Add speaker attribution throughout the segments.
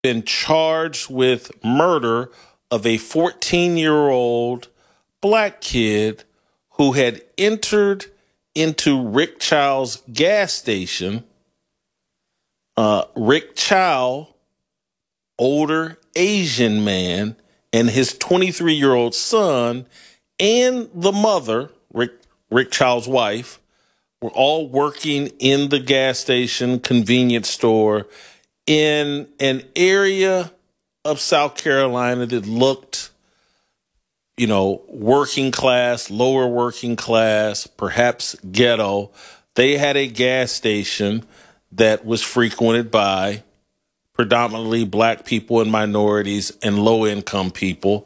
Speaker 1: been charged with murder of a 14-year-old black kid who had entered into Rick Chow's gas station. Rick Chow, older Asian man, and his 23-year-old son and the mother, Rick Chow's wife, were all working in the gas station convenience store in an area of South Carolina that looked, working class, lower working class, perhaps ghetto. They had a gas station that was frequented by predominantly black people and minorities and low income people,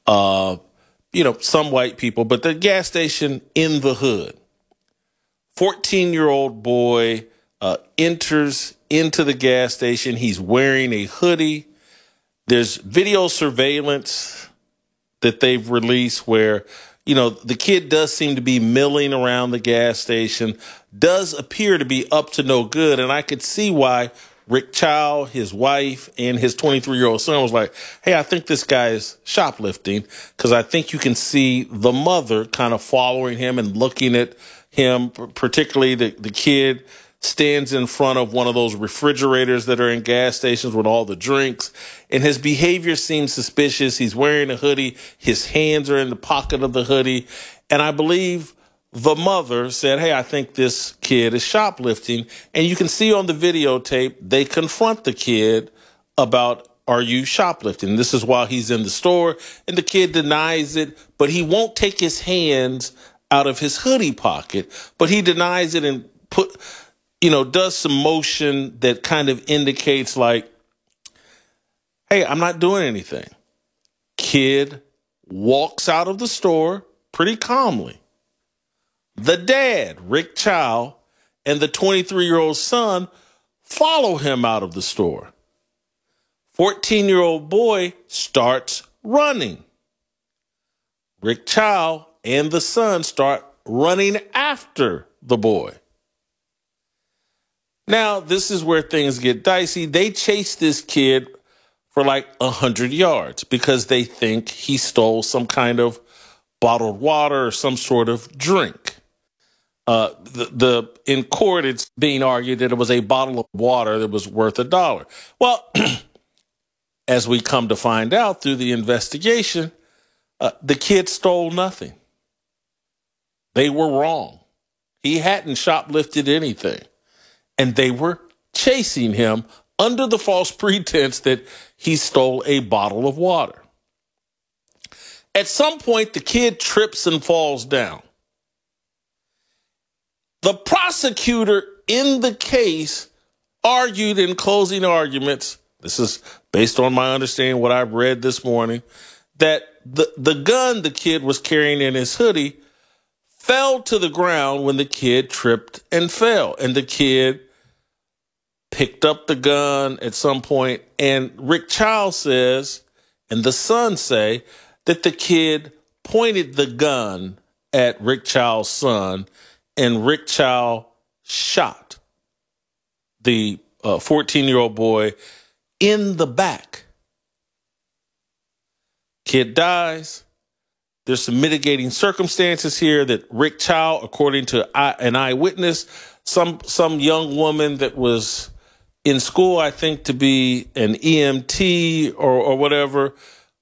Speaker 1: some white people, but the gas station in the hood. 14-year-old boy enters into the gas station. He's wearing a hoodie. There's video surveillance that they've released where, the kid does seem to be milling around the gas station, does appear to be up to no good. And I could see why Rick Chow, his wife, and his 23-year-old son was like, hey, I think this guy is shoplifting, because I think you can see the mother kind of following him and looking at him, particularly the kid stands in front of one of those refrigerators that are in gas stations with all the drinks, and his behavior seems suspicious. He's wearing a hoodie. His hands are in the pocket of the hoodie. And I believe the mother said, hey, I think this kid is shoplifting. And you can see on the videotape, they confront the kid about, are you shoplifting? This is while he's in the store, and the kid denies it, but he won't take his hands out of his hoodie pocket, but he denies it and does some motion that kind of indicates like, hey, I'm not doing anything. Kid walks out of the store pretty calmly. The dad, Rick Chow, and the 23-year-old son follow him out of the store. 14-year-old boy starts running. Rick Chow and the son start running after the boy. Now, this is where things get dicey. They chase this kid for like 100 yards because they think he stole some kind of bottled water or some sort of drink. In court, it's being argued that it was a bottle of water that was worth $1. Well, as we come to find out through the investigation, the kid stole nothing. They were wrong. He hadn't shoplifted anything. And they were chasing him under the false pretense that he stole a bottle of water. At some point, the kid trips and falls down. The prosecutor in the case argued in closing arguments, this is based on my understanding what I've read this morning, that the gun the kid was carrying in his hoodie fell to the ground when the kid tripped and fell. And the kid picked up the gun at some point, and Rick Chow says, and the son say, that the kid pointed the gun at Rick Chow's son, and Rick Chow shot the 14-year-old boy in the back. Kid dies. There's some mitigating circumstances here that Rick Chow, according to an eyewitness, some young woman that was in school, I think to be an EMT or whatever,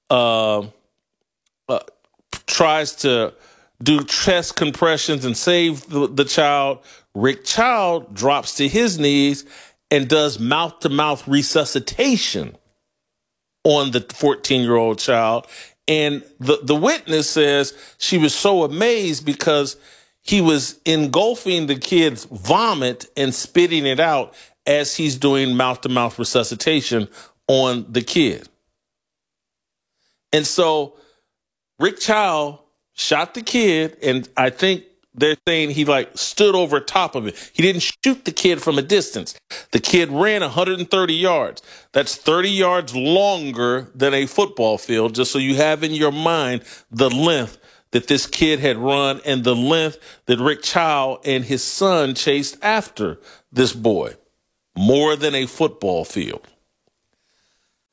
Speaker 1: tries to do chest compressions and save the child. Rick Chow drops to his knees and does mouth-to-mouth resuscitation on the 14-year-old child. And the witness says she was so amazed because he was engulfing the kid's vomit and spitting it out as he's doing mouth-to-mouth resuscitation on the kid. And so Rick Chow shot the kid, and I think they're saying he stood over top of it. He didn't shoot the kid from a distance. The kid ran 130 yards. That's 30 yards longer than a football field, just so you have in your mind the length that this kid had run and the length that Rick Chow and his son chased after this boy. More than a football field.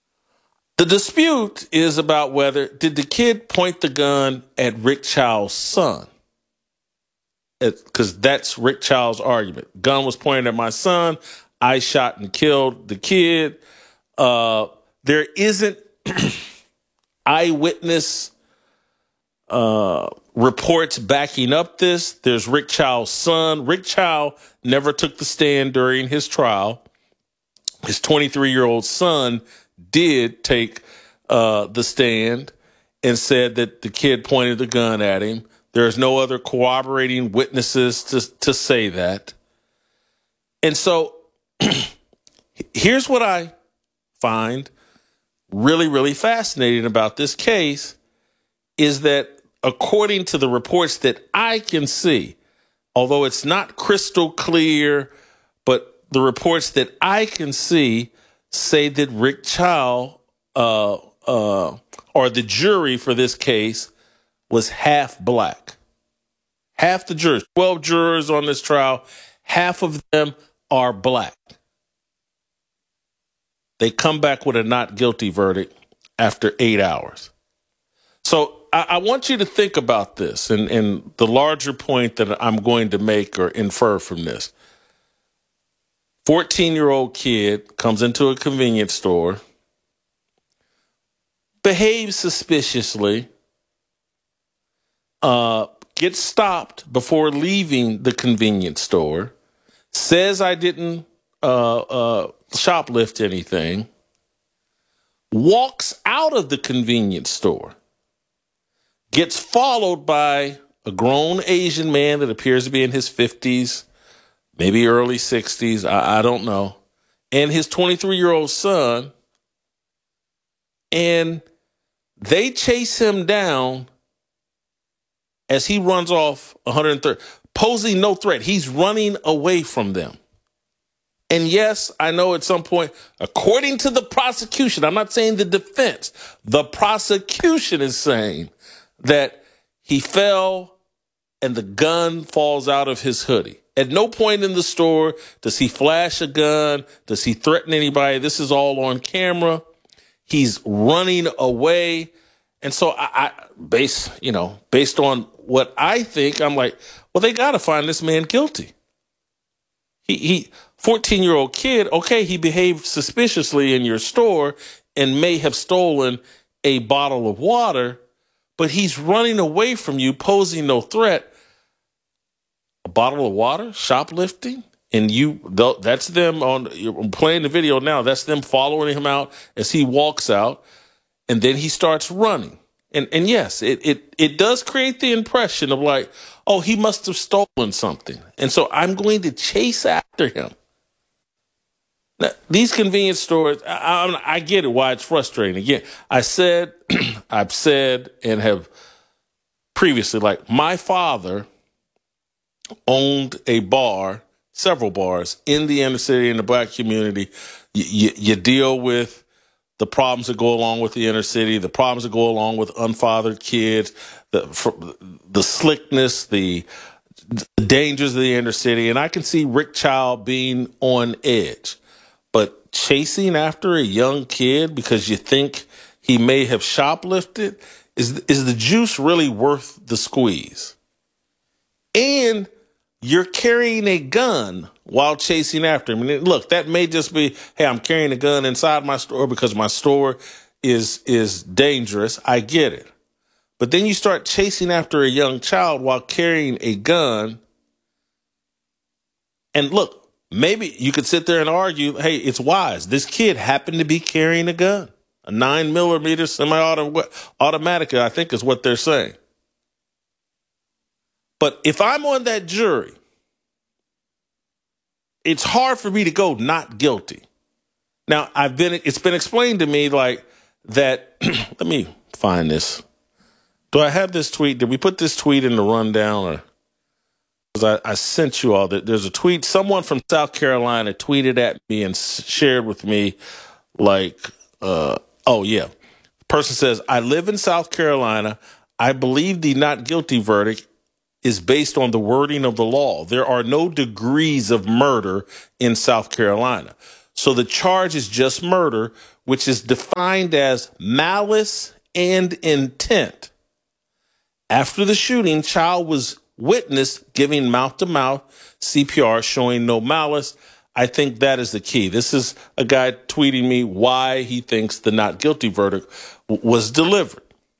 Speaker 1: The dispute is about whether did the kid point the gun at Rick Child's son? Because that's Rick Child's argument. Gun was pointed at my son. I shot and killed the kid. There isn't eyewitness reports backing up this. There's Rick Child's son. Rick Child never took the stand during his trial. His 23-year-old son did take the stand and said that the kid pointed the gun at him. There's no other corroborating witnesses to say that. And so here's what I find really, really fascinating about this case is that according to the reports that I can see, although it's not crystal clear, but the reports that I can see say that Rick Child, or the jury for this case, was half black. Half the jurors, 12 jurors on this trial, half of them are black. They come back with a not guilty verdict after 8 hours. So I want you to think about this and the larger point that I'm going to make or infer from this. 14-year-old kid comes into a convenience store, behaves suspiciously, gets stopped before leaving the convenience store, says I didn't shoplift anything, walks out of the convenience store, gets followed by a grown Asian man that appears to be in his 50s, maybe early 60s, I don't know, and his 23-year-old son, and they chase him down as he runs off 130, posing no threat. He's running away from them. And yes, I know at some point, according to the prosecution, I'm not saying the defense, the prosecution is saying that he fell and the gun falls out of his hoodie. At no point in the store does he flash a gun. Does he threaten anybody? This is all on camera. He's running away. And so based on what I think, I'm like, well, they got to find this man guilty. He 14-year-old kid, okay, he behaved suspiciously in your store and may have stolen a bottle of water, but he's running away from you, posing no threat. A bottle of water, shoplifting, and that's them you're playing the video now. That's them following him out as he walks out, and then he starts running. And yes, it does create the impression of like, oh, he must have stolen something. And so I'm going to chase after him. Now, these convenience stores, I get it, why it's frustrating. Again, I've said and have previously, like my father owned a bar, several bars in the inner city, in the black community. You deal with the problems that go along with the inner city, the problems that go along with unfathered kids, the slickness, the dangers of the inner city. And I can see Rick Child being on edge. But chasing after a young kid because you think he may have shoplifted, is the juice really worth the squeeze? And you're carrying a gun while chasing after him. And look, that may just be, hey, I'm carrying a gun inside my store because my store is dangerous. I get it. But then you start chasing after a young child while carrying a gun. And look, maybe you could sit there and argue, hey, it's wise. This kid happened to be carrying a gun, a 9mm semi-automatic, I think is what they're saying. But if I'm on that jury, it's hard for me to go not guilty. Now, it's been explained to me like that. Let me find this. Do I have this tweet? Did we put this tweet in the rundown? Or because I sent you all that. There's a tweet. Someone from South Carolina tweeted at me and shared with me like, oh, yeah. The person says, I live in South Carolina. I believe the not guilty verdict is based on the wording of the law. There are no degrees of murder in South Carolina. So the charge is just murder, which is defined as malice and intent. After the shooting, Child was witnessed giving mouth-to-mouth CPR, showing no malice. I think that is the key. This is a guy tweeting me why he thinks the not guilty verdict was delivered.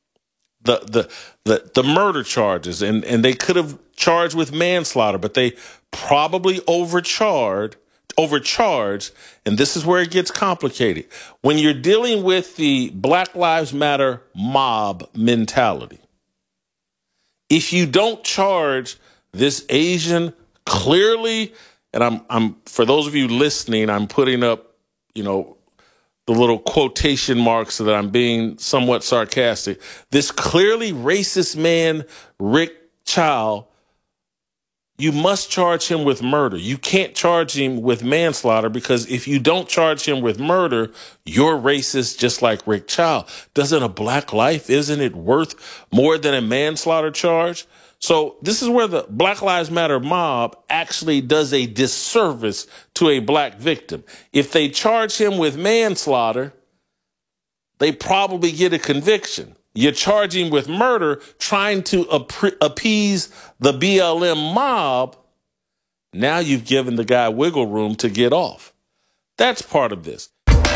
Speaker 1: The murder charges, and they could have charged with manslaughter, but they probably overcharged, and this is where it gets complicated. When you're dealing with the Black Lives Matter mob mentality, if you don't charge this Asian clearly, and I'm for those of you listening, I'm putting up, the little quotation marks so that I'm being somewhat sarcastic. This clearly racist man, Rick Child, you must charge him with murder. You can't charge him with manslaughter, because if you don't charge him with murder, you're racist just like Rick Child. Doesn't a black life, isn't it worth more than a manslaughter charge? So this is where the Black Lives Matter mob actually does a disservice to a black victim. If they charge him with manslaughter, they probably get a conviction. You're charging with murder, trying to appease the BLM mob. Now you've given the guy wiggle room to get off. That's part of this.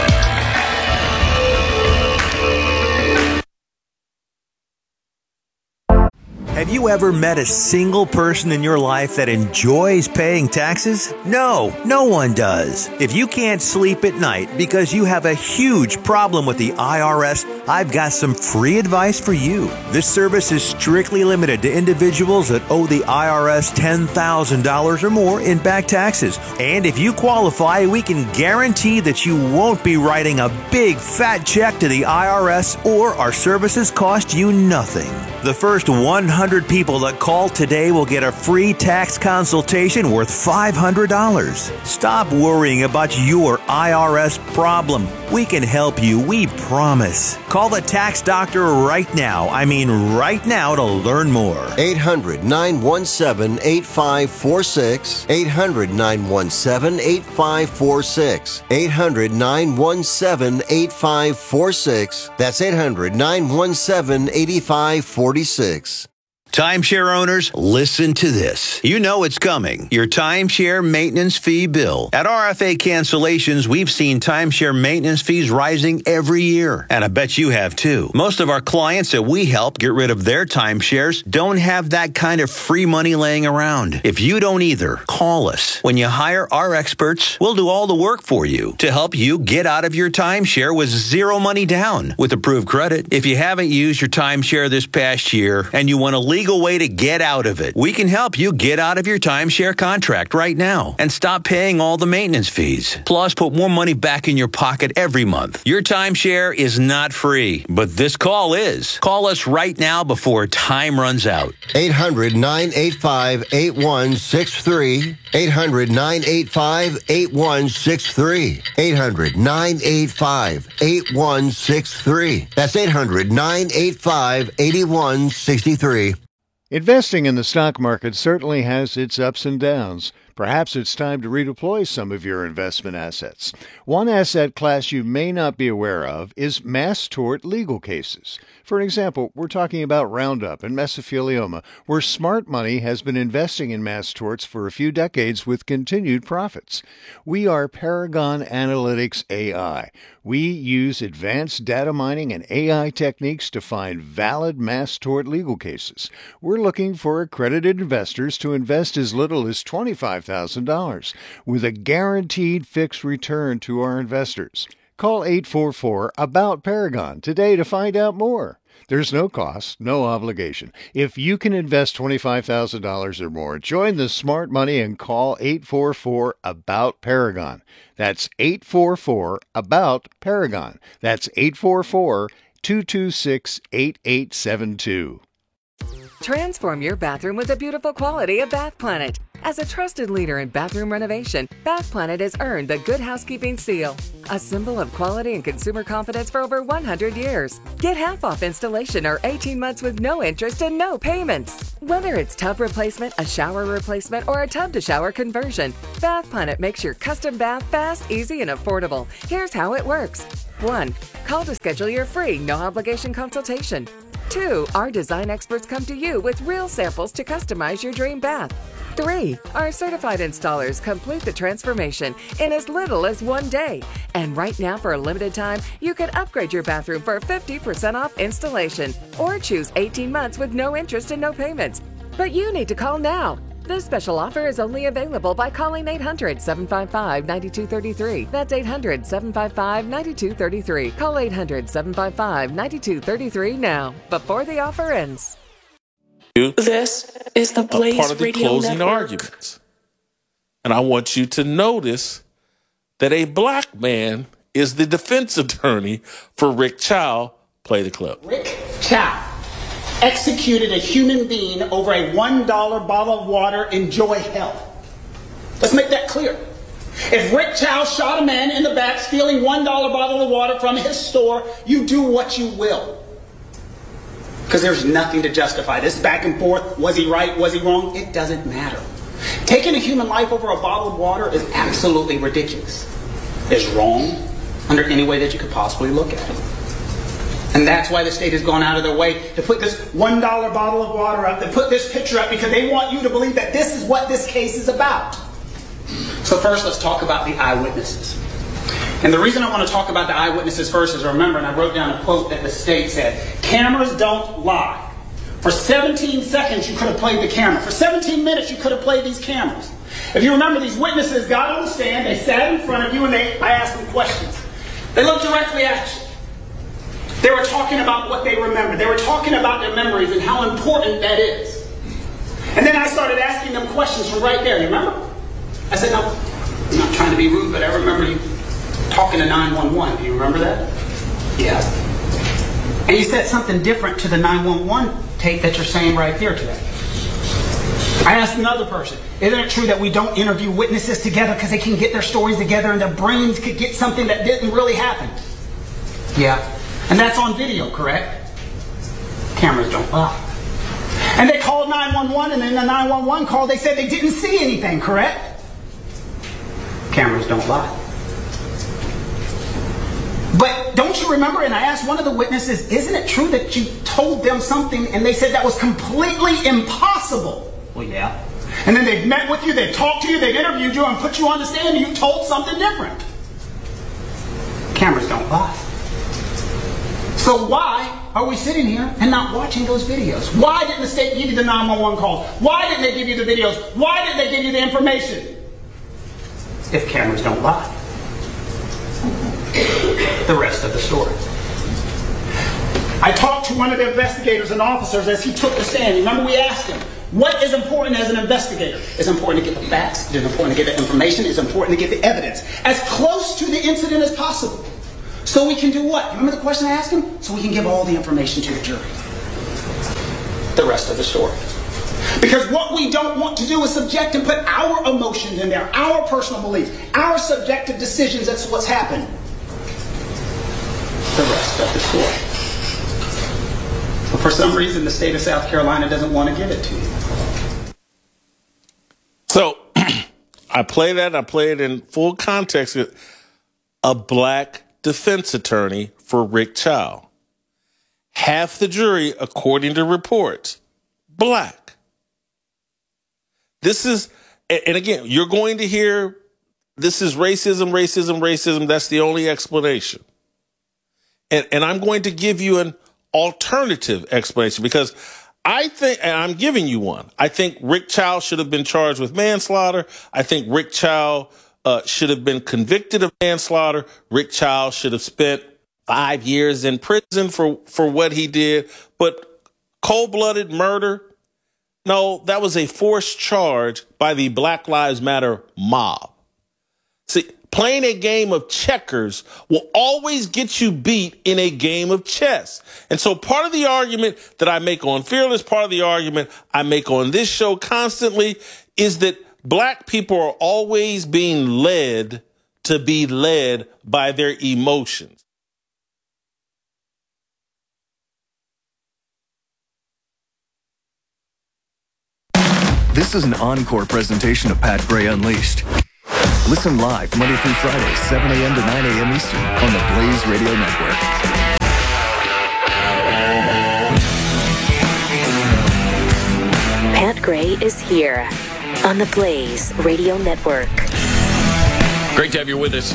Speaker 2: Have you ever met a single person in your life that enjoys paying taxes? No, no one does. If you can't sleep at night because you have a huge problem with the IRS, I've got some free advice for you. This service is strictly limited to individuals that owe the IRS $10,000 or more in back taxes. And if you qualify, we can guarantee that you won't be writing a big fat check to the IRS, or our services cost you nothing. The first 100 people that call today will get a free tax consultation worth $500. Stop worrying about your IRS problem. We can help you, we promise. Call the tax doctor right now. I mean right now, to learn more.
Speaker 3: 800-917-8546. 800-917-8546. 800-917-8546. That's 800-917-8546.
Speaker 2: Timeshare owners, listen to this. You know it's coming. Your timeshare maintenance fee bill. At RFA Cancellations, we've seen timeshare maintenance fees rising every year. And I bet you have too. Most of our clients that we help get rid of their timeshares don't have that kind of free money laying around. If you don't either, call us. When you hire our experts, we'll do all the work for you to help you get out of your timeshare with zero money down with approved credit. If you haven't used your timeshare this past year and you want to legal way to get out of it, we can help you get out of your timeshare contract right now and stop paying all the maintenance fees. Plus, put more money back in your pocket every month. Your timeshare is not free, but this call is. Call us right now before time runs out.
Speaker 3: 800-985-8163. 800-985-8163. 800-985-8163. That's 800-985-8163.
Speaker 4: Investing in the stock market certainly has its ups and downs. Perhaps it's time to redeploy some of your investment assets. One asset class you may not be aware of is mass tort legal cases. For example, we're talking about Roundup and mesothelioma, where smart money has been investing in mass torts for a few decades with continued profits. We are Paragon Analytics AI. We use advanced data mining and AI techniques to find valid mass tort legal cases. We're looking for accredited investors to invest as little as $25,000 with a guaranteed fixed return to our investors. Call 844-ABOUT-PARAGON today to find out more. There's no cost, no obligation. If you can invest $25,000 or more, join the smart money and call 844-ABOUT-PARAGON. That's 844-ABOUT-PARAGON. That's 844-226-8872.
Speaker 5: Transform your bathroom with the beautiful quality of Bath Planet. As a trusted leader in bathroom renovation, Bath Planet has earned the Good Housekeeping seal, a symbol of quality and consumer confidence for over 100 years. Get half off installation or 18 months with no interest and no payments. Whether it's tub replacement, a shower replacement, or a tub-to-shower conversion, Bath Planet makes your custom bath fast, easy, and affordable. Here's how it works. 1. Call to schedule your free, no-obligation consultation. 2. Our design experts come to you with real samples to customize your dream bath. 3. Our certified installers complete the transformation in as little as 1 day. And right now, for a limited time, you can upgrade your bathroom for 50% off installation or choose 18 months with no interest and no payments. But you need to call now. This special offer is only available by calling 800-755-9233. That's 800-755-9233. Call 800-755-9233 now, before the offer ends.
Speaker 6: This is the Blaze
Speaker 1: part of the
Speaker 6: Radio
Speaker 1: closing
Speaker 6: Network.
Speaker 1: arguments. And I want you to notice that a black man is the defense attorney for Rick Chow. Play the clip.
Speaker 7: Rick Chow executed a human being over a $1 bottle of water. Enjoy hell. Let's make that clear. If Rick Chow shot a man in the back stealing $1 bottle of water from his store, you do what you will. Because there's nothing to justify this back and forth. Was he right? Was he wrong? It doesn't matter. Taking a human life over a bottle of water is absolutely ridiculous. It's wrong under any way that you could possibly look at it. And that's why the state has gone out of their way to put this $1 bottle of water up, to put this picture up, because they want you to believe that this is what this case is about. So first, let's talk about the eyewitnesses. And the reason I want to talk about the eyewitnesses first is, remember, and I wrote down a quote that the state said, cameras don't lie. For 17 seconds, you could have played the camera. For 17 minutes, you could have played these cameras. If you remember, these witnesses got on the stand, they sat in front of you, and I asked them questions. They looked directly at you. They were talking about what they remembered. They were talking about their memories and how important that is. And then I started asking them questions from right there. You remember? I said, no, I'm not trying to be rude, but I remember you talking to 911. Do you remember that? Yeah. And you said something different to the 911 tape that you're saying right there today. I asked another person, isn't it true that we don't interview witnesses together because they can get their stories together and their brains could get something that didn't really happen? Yeah. And that's on video, correct? Cameras don't lie. And they called 911, and in the 911 call, they said they didn't see anything, correct? Cameras don't lie. But don't you remember, and I asked one of the witnesses, isn't it true that you told them something and they said that was completely impossible? Well, yeah. And then they've met with you, they've talked to you, they've interviewed you and put you on the stand and you told something different. Cameras don't lie. So why are we sitting here and not watching those videos? Why didn't the state give you the 911 calls? Why didn't they give you the videos? Why didn't they give you the information? If cameras don't lie. The rest of the story. I talked to one of the investigators and officers as he took the stand. Remember, we asked him, what is important as an investigator? It's important to get the facts. It's important to get the information. It's important to get the evidence as close to the incident as possible. So we can do what? Remember the question I asked him? So we can give all the information to the jury. The rest of the story. Because what we don't want to do is subject and put our emotions in there, our personal beliefs, our subjective decisions. That's what's happened. The rest of the story. But for some reason, the state of South Carolina doesn't want to give it to you.
Speaker 1: So I play it in full context. A black defense attorney for Rick Chow. Half the jury, according to reports, black. This is, and again, you're going to hear, this is racism, racism, racism. That's the only explanation. And I'm going to give you an alternative explanation because I think, and I'm giving you one, I think Rick Chow should have been charged with manslaughter. I think Rick Chow should have been convicted of manslaughter. Rick Chow should have spent 5 years in prison for what he did. But cold-blooded murder, no, that was a forced charge by the Black Lives Matter mob. See, playing a game of checkers will always get you beat in a game of chess. And so part of the argument that I make on Fearless, part of the argument I make on this show constantly is that Black people are always being led to be led by their emotions.
Speaker 8: This is an encore presentation of Pat Gray Unleashed. Listen live Monday through Friday, 7 a.m. to 9 a.m. Eastern on the Blaze Radio Network.
Speaker 9: Pat Gray is here on the Blaze Radio Network.
Speaker 10: Great to have you with us.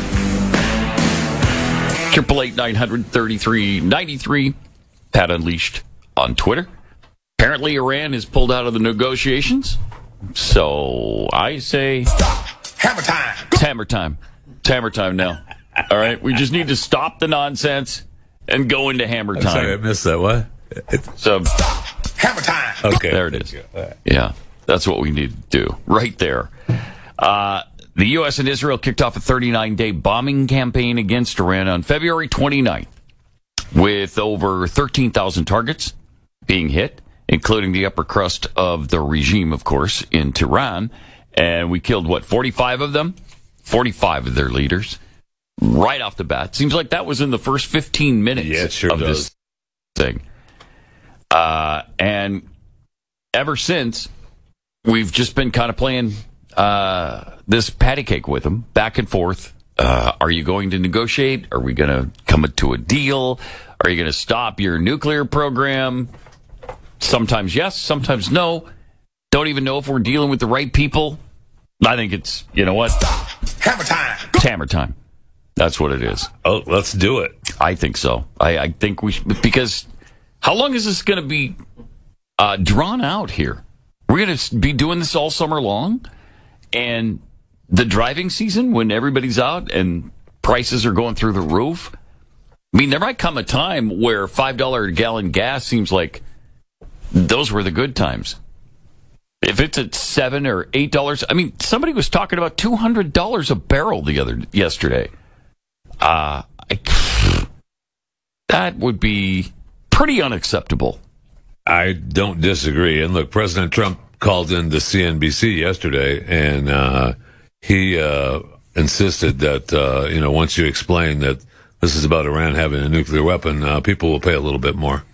Speaker 10: 888-933-93. Pat Unleashed on Twitter. Apparently Iran has pulled out of the negotiations. So I say...
Speaker 11: Hammer time.
Speaker 10: It's hammer time. It's hammer time now. All right? We just need to stop the nonsense and go into hammer time.
Speaker 11: Sorry, I missed that. What?
Speaker 10: So...
Speaker 11: Hammer time.
Speaker 10: Okay. There it is. Yeah, that's what we need to do. Right there. The U.S. and Israel kicked off a 39-day bombing campaign against Iran on February 29th, with over 13,000 targets being hit, including the upper crust of the regime, of course, in Tehran. And we killed, 45 of them? 45 of their leaders. Right off the bat. Seems like that was in the first 15 minutes of this thing. And ever since, we've just been kind of playing this patty cake with them, back and forth. Are you going to negotiate? Are we going to come to a deal? Are you going to stop your nuclear program? Sometimes yes, sometimes no. Don't even know if we're dealing with the right people. I think it's, you know what?
Speaker 11: Hammer time.
Speaker 10: It's hammer time. That's what it is.
Speaker 11: Oh, let's do it.
Speaker 10: I think so. I think we should, because how long is this going to be drawn out here? We're going to be doing this all summer long, and the driving season when everybody's out and prices are going through the roof. I mean, there might come a time where $5 a gallon gas seems like those were the good times. If it's at $7 or $8, I mean, somebody was talking about $200 a barrel yesterday. That would be pretty unacceptable.
Speaker 11: I don't disagree. And look, President Trump called into CNBC yesterday, and he insisted that, once you explain that this is about Iran having a nuclear weapon, people will pay a little bit more.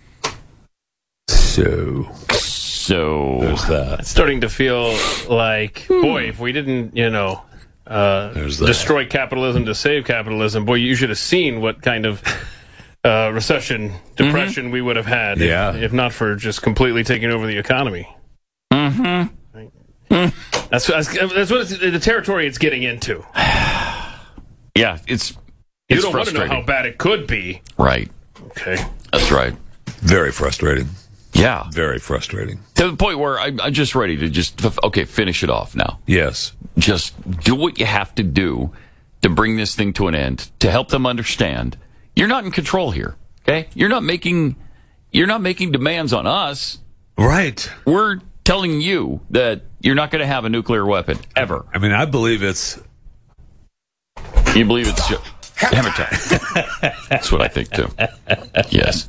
Speaker 11: So there's that.
Speaker 12: It's starting to feel like, boy, if we didn't, destroy capitalism to save capitalism, boy, you should have seen what kind of recession, depression we would have had if not for just completely taking over the economy. Mm-hmm. That's what the territory it's getting into.
Speaker 10: Yeah, it's
Speaker 12: you don't want to know how bad it could be.
Speaker 10: Right.
Speaker 12: Okay.
Speaker 10: That's right.
Speaker 11: Very frustrating.
Speaker 10: Yeah.
Speaker 11: Very frustrating.
Speaker 10: To the point where I'm just ready to finish it off now.
Speaker 11: Yes.
Speaker 10: Just do what you have to do to bring this thing to an end, to help them understand you're not in control here. Okay? You're not making demands on us.
Speaker 11: Right.
Speaker 10: We're telling you that you're not going to have a nuclear weapon ever.
Speaker 11: I mean, I believe it's...
Speaker 10: You believe it's hammer time. That's what I think, too. Yes.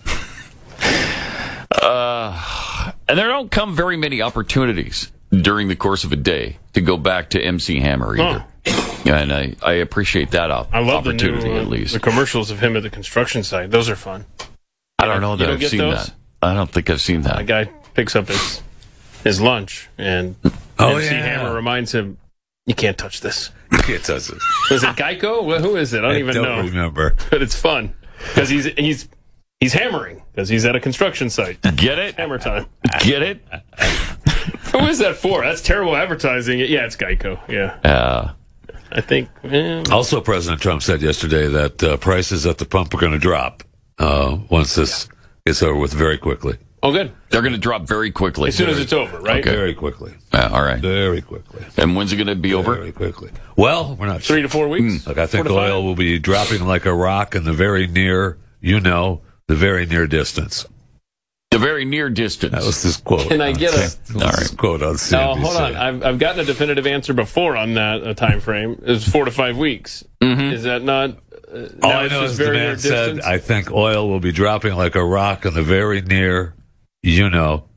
Speaker 10: And there don't come very many opportunities during the course of a day to go back to MC Hammer either. And I appreciate that
Speaker 12: I love
Speaker 10: opportunity, at least.
Speaker 12: The commercials of him at the construction site. Those are fun.
Speaker 10: I don't know that I've seen that. I don't think I've seen that.
Speaker 12: A guy picks up his lunch, and MC Hammer reminds him, you can't touch this.
Speaker 11: You can't touch this.
Speaker 12: Was it Geico? Who is it? I don't know.
Speaker 11: Remember.
Speaker 12: But it's fun. Because he's hammering. Because he's at a construction site.
Speaker 10: Get it?
Speaker 12: Hammer time.
Speaker 10: Get it?
Speaker 12: Who is that for? That's terrible advertising. Yeah, it's Geico. Yeah. I think.
Speaker 11: Also, President Trump said yesterday that prices at the pump are going to drop once this gets over with very quickly.
Speaker 12: Oh, good.
Speaker 10: They're going to drop very quickly.
Speaker 12: As soon as it's over, right?
Speaker 11: Okay. Very quickly.
Speaker 10: All right.
Speaker 11: Very quickly.
Speaker 10: And when's it going to be over?
Speaker 11: Very quickly. Well, we're not
Speaker 12: 3 to 4 weeks.
Speaker 11: Look, I think oil will be dropping like a rock in the very near, the very near distance.
Speaker 10: The very near distance.
Speaker 11: That was this quote.
Speaker 12: Can I get this
Speaker 11: quote on CNBC?
Speaker 12: Now, hold on. I've gotten a definitive answer before on that time frame. It's 4 to 5 weeks.
Speaker 10: Mm-hmm.
Speaker 12: Is that not?
Speaker 11: All I know is the man said, I think oil will be dropping like a rock in the very near,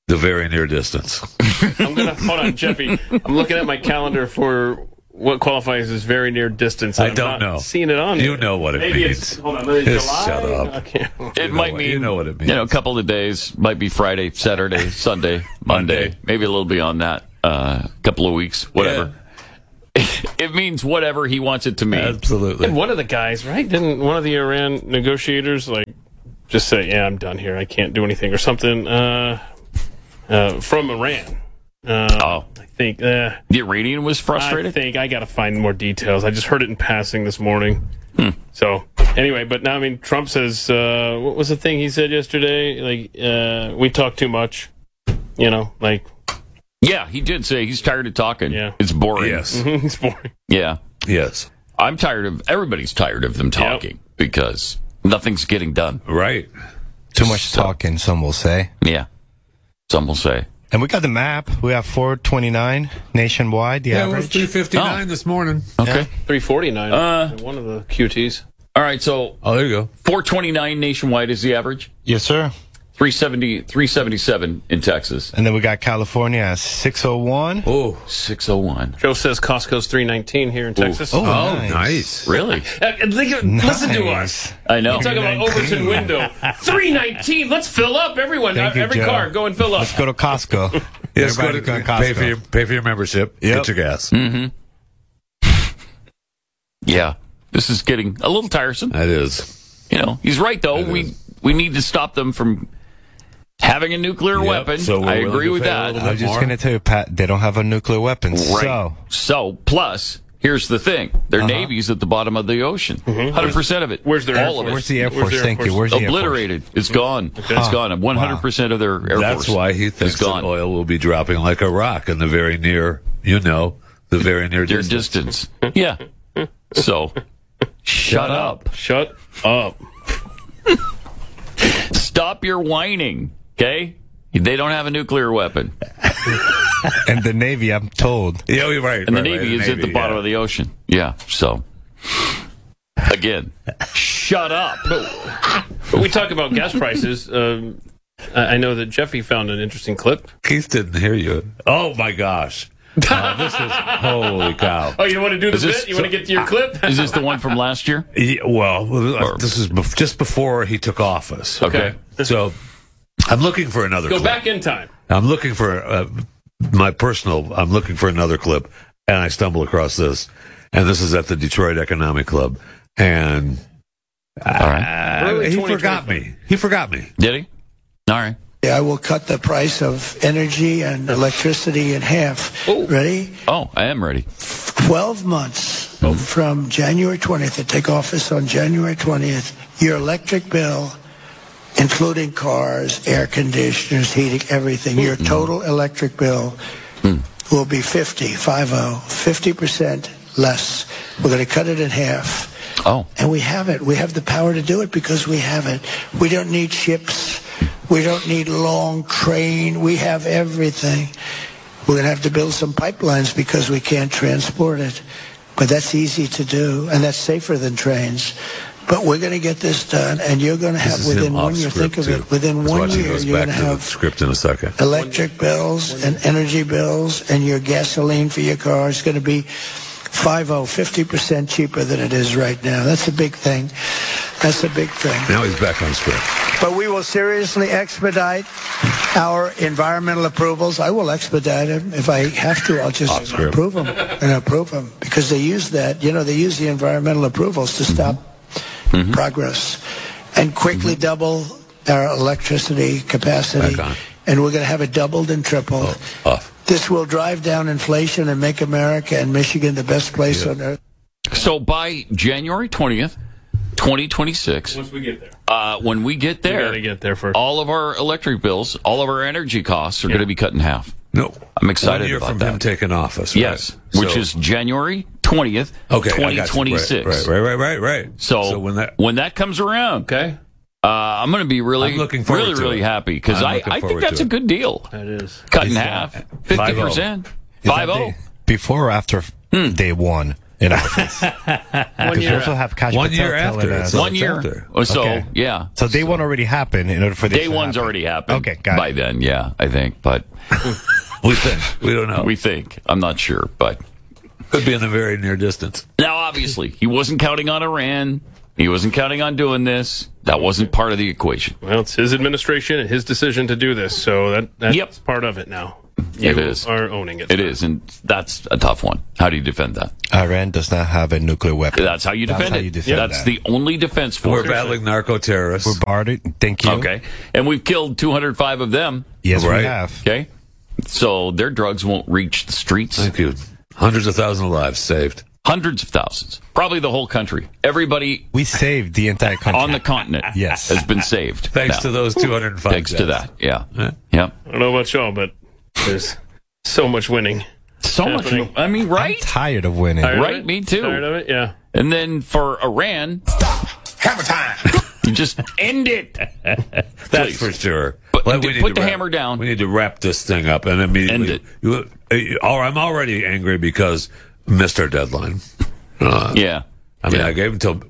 Speaker 11: the very near distance.
Speaker 12: I'm going to, hold on, Jeffy. I'm looking at my calendar for what qualifies as very near distance.
Speaker 11: I don't know.
Speaker 12: Seeing it on.
Speaker 11: You know what it
Speaker 12: Maybe
Speaker 11: means.
Speaker 12: It's, hold on, maybe it's July?
Speaker 11: Shut up.
Speaker 12: Okay.
Speaker 10: It might mean,
Speaker 11: you know what it means.
Speaker 10: A couple of days. Might be Friday, Saturday, Sunday, Monday. Maybe a little beyond that. Couple of weeks, whatever. Yeah. It means whatever he wants it to mean.
Speaker 11: Absolutely.
Speaker 12: And one of the guys, right? Didn't one of the Iran negotiators just say, "Yeah, I'm done here. I can't do anything," or something? From Iran. I think
Speaker 10: the Iranian was frustrated.
Speaker 12: I got to find more details. I just heard it in passing this morning. So anyway, but now Trump says, what was the thing he said yesterday? We talk too much.
Speaker 10: Yeah, he did say he's tired of talking.
Speaker 12: Yeah,
Speaker 10: it's boring.
Speaker 11: Yes,
Speaker 12: it's boring.
Speaker 10: Yeah,
Speaker 11: yes.
Speaker 10: I'm tired of. Everybody's tired of them talking because nothing's getting done.
Speaker 11: Right.
Speaker 13: Too much talking, some will say.
Speaker 10: Yeah, some will say.
Speaker 13: And we got the map. We have 429 nationwide, the average.
Speaker 11: 359 this morning.
Speaker 10: Okay.
Speaker 12: Yeah. 349. One of the QTs.
Speaker 10: All right, so...
Speaker 11: Oh, there you go.
Speaker 10: 429 nationwide is the average?
Speaker 13: Yes, sir.
Speaker 10: 377 in Texas.
Speaker 13: And then we got California at 601.
Speaker 10: Oh, 601.
Speaker 12: Joe says Costco's 319 here in Texas.
Speaker 13: Oh, nice.
Speaker 10: Really?
Speaker 12: Listen to us.
Speaker 10: I know.
Speaker 12: Talk about Overton window. 319. Let's fill up, everyone. Every car, go and fill up.
Speaker 13: Let's go to Costco.
Speaker 11: Yes, go to Costco. Pay for your membership. Yep. Get your gas.
Speaker 10: Mm-hmm. Yeah. This is getting a little tiresome.
Speaker 11: It is.
Speaker 10: He's right, though. We need to stop them from having a nuclear weapon.
Speaker 11: So
Speaker 10: I agree with that.
Speaker 13: I was just going to tell you, Pat, they don't have a nuclear weapon.
Speaker 10: Right. So, plus, here's the thing. Their Navy's at the bottom of the ocean. 100% of it.
Speaker 12: Where's their Air
Speaker 10: All
Speaker 12: Force?
Speaker 10: of it.
Speaker 13: Where's the Air Force? Thank you. Where's the Air Force?
Speaker 10: Obliterated. It's gone. Okay. It's gone. 100% of their Air Force.
Speaker 11: That's why he thinks that oil will be dropping like a rock in the very near, the very near
Speaker 10: distance. Yeah. So, shut up.
Speaker 12: Shut up.
Speaker 10: Stop your whining, okay? They don't have a nuclear weapon.
Speaker 13: And the Navy, I'm told.
Speaker 11: Yeah, you're right.
Speaker 10: And the Navy is at the bottom of the ocean. Yeah, so... Again, shut up.
Speaker 12: But we talk about gas prices. I know that Jeffy found an interesting clip.
Speaker 11: Keith didn't hear you. Oh, my gosh. This is holy cow.
Speaker 12: Oh, you want to do the bit? You want to get to your clip?
Speaker 10: Is this the one from last year?
Speaker 11: Yeah, this is just before he took office.
Speaker 12: Okay.
Speaker 11: So I'm looking for another clip.
Speaker 12: Go back in time.
Speaker 11: I'm looking for I'm looking for another clip, and I stumble across this. And this is at the Detroit Economic Club. And he forgot me. He forgot me.
Speaker 10: Did he? All right.
Speaker 14: I will cut the price of energy and electricity in half.
Speaker 12: Oh.
Speaker 14: Ready?
Speaker 10: Oh, I am ready.
Speaker 14: 12 months from January 20th, to take office on January 20th, your electric bill, including cars, air conditioners, heating, everything, your total electric bill will be 50% less. We're going to cut it in half.
Speaker 10: Oh.
Speaker 14: And we have it. We have the power to do it because we have it. We don't need ships. We don't need long train. We have everything. We're going to have to build some pipelines because we can't transport it. But that's easy to do, and that's safer than trains. But we're going to get this done, and you're going to have, within 1 year, think of it, within 1 year, you're going to have
Speaker 11: script in a second.
Speaker 14: Electric bills and energy bills, and your gasoline for your car is going to be 50% cheaper than it is right now. That's a big thing. That's a big thing.
Speaker 11: Now he's back on script.
Speaker 14: But we will seriously expedite our environmental approvals. I will expedite them. If I have to, I'll just approve them because they use that. They use the environmental approvals to stop progress and quickly double our electricity capacity. And we're going to have it doubled and tripled. This will drive down inflation and make America and Michigan the best place on earth.
Speaker 10: So by January 20th, 2026,
Speaker 12: once we get there,
Speaker 10: when we get there,
Speaker 12: we gotta get there first.
Speaker 10: All of our electric bills, all of our energy costs are going to be cut in half.
Speaker 11: No,
Speaker 10: I'm excited
Speaker 11: 1 year
Speaker 10: about
Speaker 11: from
Speaker 10: that.
Speaker 11: him taking office. Right?
Speaker 10: Yes, which is January 20th, 2026.
Speaker 11: Right.
Speaker 10: So when that comes around,
Speaker 12: okay.
Speaker 10: I'm going to be really happy because I think that's a good deal.
Speaker 12: That is.
Speaker 10: Cut in half, 50%. 50.
Speaker 13: Before or after day one? in office.
Speaker 12: 1 year.
Speaker 13: We also have Kash
Speaker 11: 1
Speaker 13: Patel
Speaker 11: year after.
Speaker 13: telling us.
Speaker 10: 1 year. So, yeah.
Speaker 13: So day one already happened in order for this
Speaker 10: Day
Speaker 13: to
Speaker 10: one's
Speaker 13: happen.
Speaker 10: already happened.
Speaker 13: Okay, got
Speaker 10: by
Speaker 13: it.
Speaker 10: then, yeah, I think. But
Speaker 11: We think. We don't know.
Speaker 10: we think. I'm not sure, but
Speaker 11: Could be in the very near distance.
Speaker 10: now obviously he wasn't counting on Iran. He wasn't counting on doing this. That wasn't part of the equation.
Speaker 12: Well, it's his administration and his decision to do this, so that's part of it now.
Speaker 10: It is.
Speaker 12: Are owning it.
Speaker 10: It is, and that's a tough one. How do you defend that?
Speaker 13: Iran does not have a nuclear weapon.
Speaker 10: That's how you defend it. That's the only defense for
Speaker 11: We're
Speaker 10: it.
Speaker 11: battling narco-terrorists.
Speaker 13: We're barred. Thank you.
Speaker 10: Okay. And we've killed 205 of them.
Speaker 13: Yes,
Speaker 11: Right.
Speaker 13: we have.
Speaker 10: Okay. So their drugs won't reach the streets.
Speaker 11: Thank you. Hundreds of thousands of lives saved.
Speaker 10: Hundreds of thousands. Probably the whole country. Everybody
Speaker 13: We saved the entire country.
Speaker 10: on the continent
Speaker 13: Yes.
Speaker 10: has been saved.
Speaker 11: Thanks
Speaker 10: now.
Speaker 11: to those 205
Speaker 10: Thanks to
Speaker 11: deaths.
Speaker 10: that. Yeah.
Speaker 11: Yeah.
Speaker 10: Yep.
Speaker 12: I don't know about y'all, but there's so much winning.
Speaker 10: So
Speaker 12: happening.
Speaker 10: much. I mean, right?
Speaker 13: I'm tired of winning.
Speaker 12: Tired of
Speaker 10: Right,
Speaker 12: it?
Speaker 10: me too.
Speaker 12: Tired of it? Yeah.
Speaker 10: And then for Iran,
Speaker 3: Hammer time.
Speaker 10: you just end it.
Speaker 11: That's
Speaker 10: Please.
Speaker 11: for sure.
Speaker 10: But
Speaker 11: Well, we need
Speaker 10: put
Speaker 11: to
Speaker 10: the
Speaker 11: wrap-
Speaker 10: hammer down.
Speaker 11: We need to wrap this thing up and immediately. I'm already angry because missed our deadline.
Speaker 10: Yeah.
Speaker 11: I mean,
Speaker 10: Yeah.
Speaker 11: I gave him till.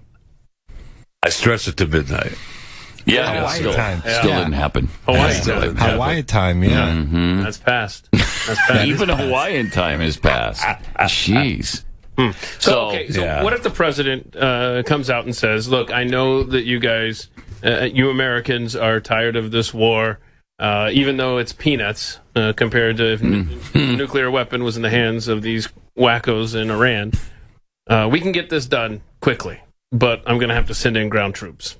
Speaker 11: I stretched it to midnight.
Speaker 10: Yeah.
Speaker 13: Hawaii
Speaker 10: Still,
Speaker 13: time.
Speaker 10: still
Speaker 12: Yeah.
Speaker 10: didn't happen.
Speaker 12: Hawaii
Speaker 11: Still
Speaker 12: time.
Speaker 11: didn't happen.
Speaker 13: Hawaii time, yeah.
Speaker 10: Mm-hmm.
Speaker 12: That's passed. That's passed.
Speaker 10: Even Hawaiian time has passed. Jeez.
Speaker 12: So what if the president comes out and says, look, I know that you guys, you Americans are tired of this war, even though it's peanuts compared to if a nuclear weapon was in the hands of these wackos in Iran. We can get this done quickly, but I'm going to have to send in ground troops.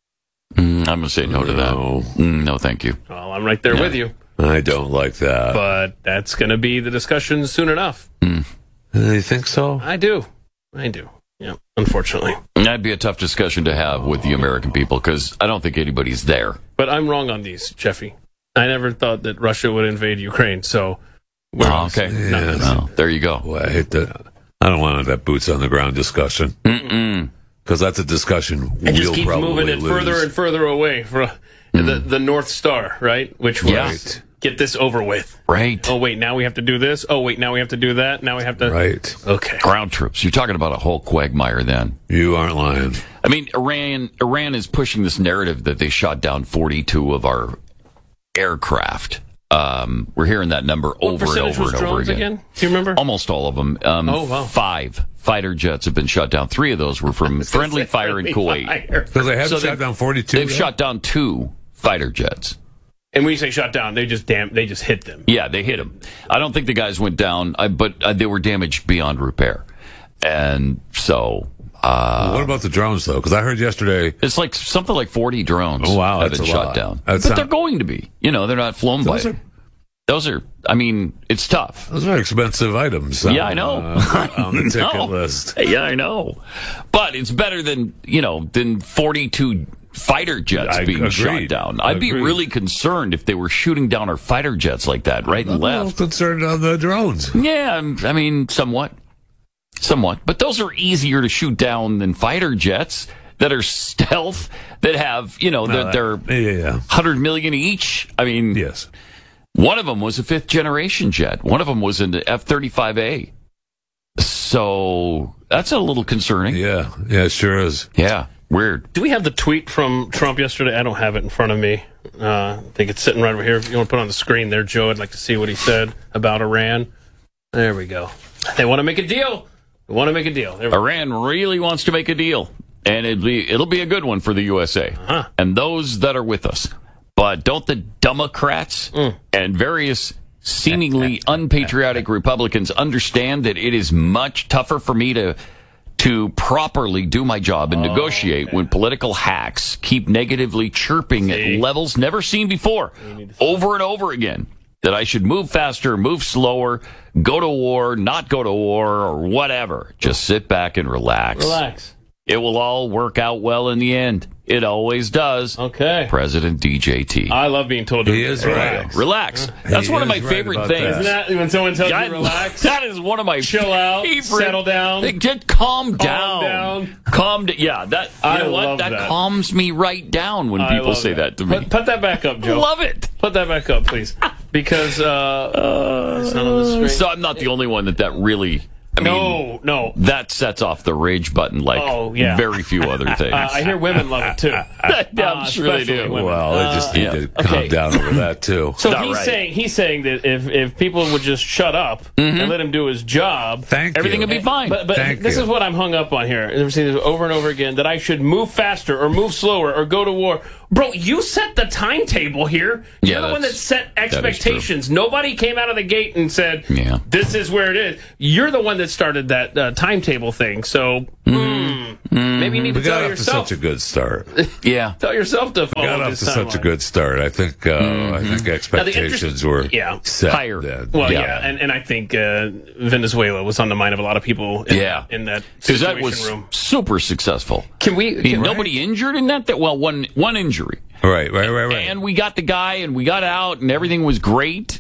Speaker 10: I'm going to say no to that. No, thank you.
Speaker 12: Well, I'm right there with you.
Speaker 11: I don't like that.
Speaker 12: But that's going to be the discussion soon enough.
Speaker 11: You think so?
Speaker 12: I do. Yeah, unfortunately.
Speaker 10: That'd be a tough discussion to have with the American people because I don't think anybody's there.
Speaker 12: But I'm wrong on these, Jeffy. I never thought that Russia would invade Ukraine, so...
Speaker 10: Okay.
Speaker 11: Yeah.
Speaker 10: No, there you go.
Speaker 11: Boy, I hate that. I don't want that boots on the ground discussion. Because that's a discussion
Speaker 12: It just
Speaker 11: we'll
Speaker 12: keeps
Speaker 11: probably
Speaker 12: moving it
Speaker 11: lose.
Speaker 12: further and further away from the North Star, right? Which was get this over with.
Speaker 10: Right.
Speaker 12: Oh, wait, now we have to do this. Oh, wait, now we have to do that. Now we have to...
Speaker 11: Right.
Speaker 12: Okay.
Speaker 10: Ground troops. You're talking about a whole quagmire then.
Speaker 11: You aren't lying.
Speaker 10: I mean, Iran is pushing this narrative that they shot down 42 of our aircraft. We're hearing that number over and over and over again.
Speaker 12: Do you remember?
Speaker 10: Almost all of them.
Speaker 12: Oh, wow.
Speaker 10: 5 fighter jets have been shot down. 3 of those were from friendly fire in Kuwait.
Speaker 11: Because they haven't shot down 42.
Speaker 10: They've shot down 2 fighter jets.
Speaker 12: And when you say shot down, they just hit them.
Speaker 10: Yeah, they hit them. I don't think the guys went down, but they were damaged beyond repair. And so...
Speaker 11: what about the drones, though? Because I heard yesterday...
Speaker 10: It's like something like 40 drones have been shot down. But they're going to be. You know, they're not flown by. Those are, I mean, it's tough.
Speaker 11: Those are expensive items.
Speaker 10: Yeah, I know.
Speaker 11: On the ticket list.
Speaker 10: Yeah, I know. But it's better than 42 fighter jets being shot down. I'd be really concerned if they were shooting down our fighter jets like that, right and left.
Speaker 11: I'm concerned on the drones.
Speaker 10: Yeah, I mean, somewhat. But those are easier to shoot down than fighter jets that are stealth, that have, they're 100 million each. I mean,
Speaker 11: yes.
Speaker 10: One of them was a 5th generation jet. One of them was an F-35A. So that's a little concerning.
Speaker 11: Yeah, it sure is.
Speaker 10: Yeah, weird.
Speaker 12: Do we have the tweet from Trump yesterday? I don't have it in front of me. I think it's sitting right over here. If you want to put it on the screen there, Joe, I'd like to see what he said about Iran. There we go. They want to make a deal.
Speaker 10: Iran really wants to make a deal, and it'll be a good one for the USA and those that are with us. But don't the Democrats and various seemingly unpatriotic Republicans understand that it is much tougher for me to properly do my job and negotiate when political hacks keep negatively chirping at levels never seen before, over and over again, that I should move faster, move slower, go to war, not go to war, or whatever. Just sit back and relax. It will all work out well in the end. It always does.
Speaker 12: Okay.
Speaker 10: President DJT.
Speaker 12: I love being told to
Speaker 11: He is right.
Speaker 10: Relax. That's one of my favorite things.
Speaker 12: Isn't that when someone tells you to relax?
Speaker 10: That is one of my
Speaker 12: chill out,
Speaker 10: favorite.
Speaker 12: settle down.
Speaker 10: Just calm down. Calm down. Yeah, that. You know what? That calms me right down when people say that to me.
Speaker 12: Put that back up, Joe.
Speaker 10: Love it.
Speaker 12: Put that back up, please. Because it's not on the screen.
Speaker 10: So I'm not the only one that really I mean,
Speaker 12: no.
Speaker 10: That sets off the rage button like very few other things.
Speaker 12: I hear women love it, too.
Speaker 10: I'm sure they do.
Speaker 12: Women.
Speaker 11: Well, they just need to calm down over that, too.
Speaker 12: So he's saying that if people would just shut up and let him do his job,
Speaker 10: everything would be fine.
Speaker 12: But this is what I'm hung up on here. I've seen this over and over again, that I should move faster or move slower or go to war. Bro, you set the timetable here. You're the one that set expectations. Nobody came out of the gate and said, this is where it is. You're the one that started that timetable thing. So maybe you need to tell yourself.
Speaker 11: Such a good start.
Speaker 12: Tell yourself to follow
Speaker 11: got off
Speaker 12: this
Speaker 11: to such a good start. I think expectations were set
Speaker 10: higher.
Speaker 11: Then.
Speaker 12: Well, and I think Venezuela was on the mind of a lot of people in that situation
Speaker 10: that was
Speaker 12: room.
Speaker 10: Super successful. Nobody injured in that? Well, one injury.
Speaker 11: Right.
Speaker 10: And we got the guy, and we got out, and everything was great.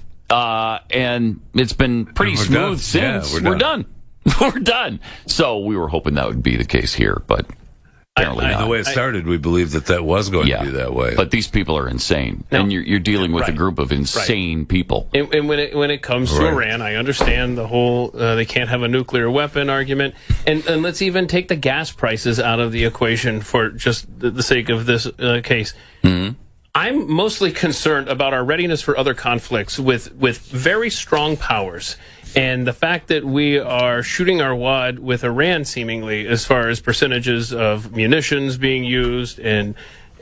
Speaker 10: And it's been pretty smooth since.
Speaker 11: We're
Speaker 10: done. We're done. So we were hoping that would be the case here, but apparently not.
Speaker 11: The way it started, we believed that was going to be that way.
Speaker 10: But these people are insane, and you're dealing with a group of insane people.
Speaker 12: And when it comes to Iran, I understand the whole they can't have a nuclear weapon argument, and let's even take the gas prices out of the equation for just the sake of this case.
Speaker 10: Mm-hmm.
Speaker 12: I'm mostly concerned about our readiness for other conflicts with very strong powers. And the fact that we are shooting our wad with Iran, seemingly, as far as percentages of munitions being used and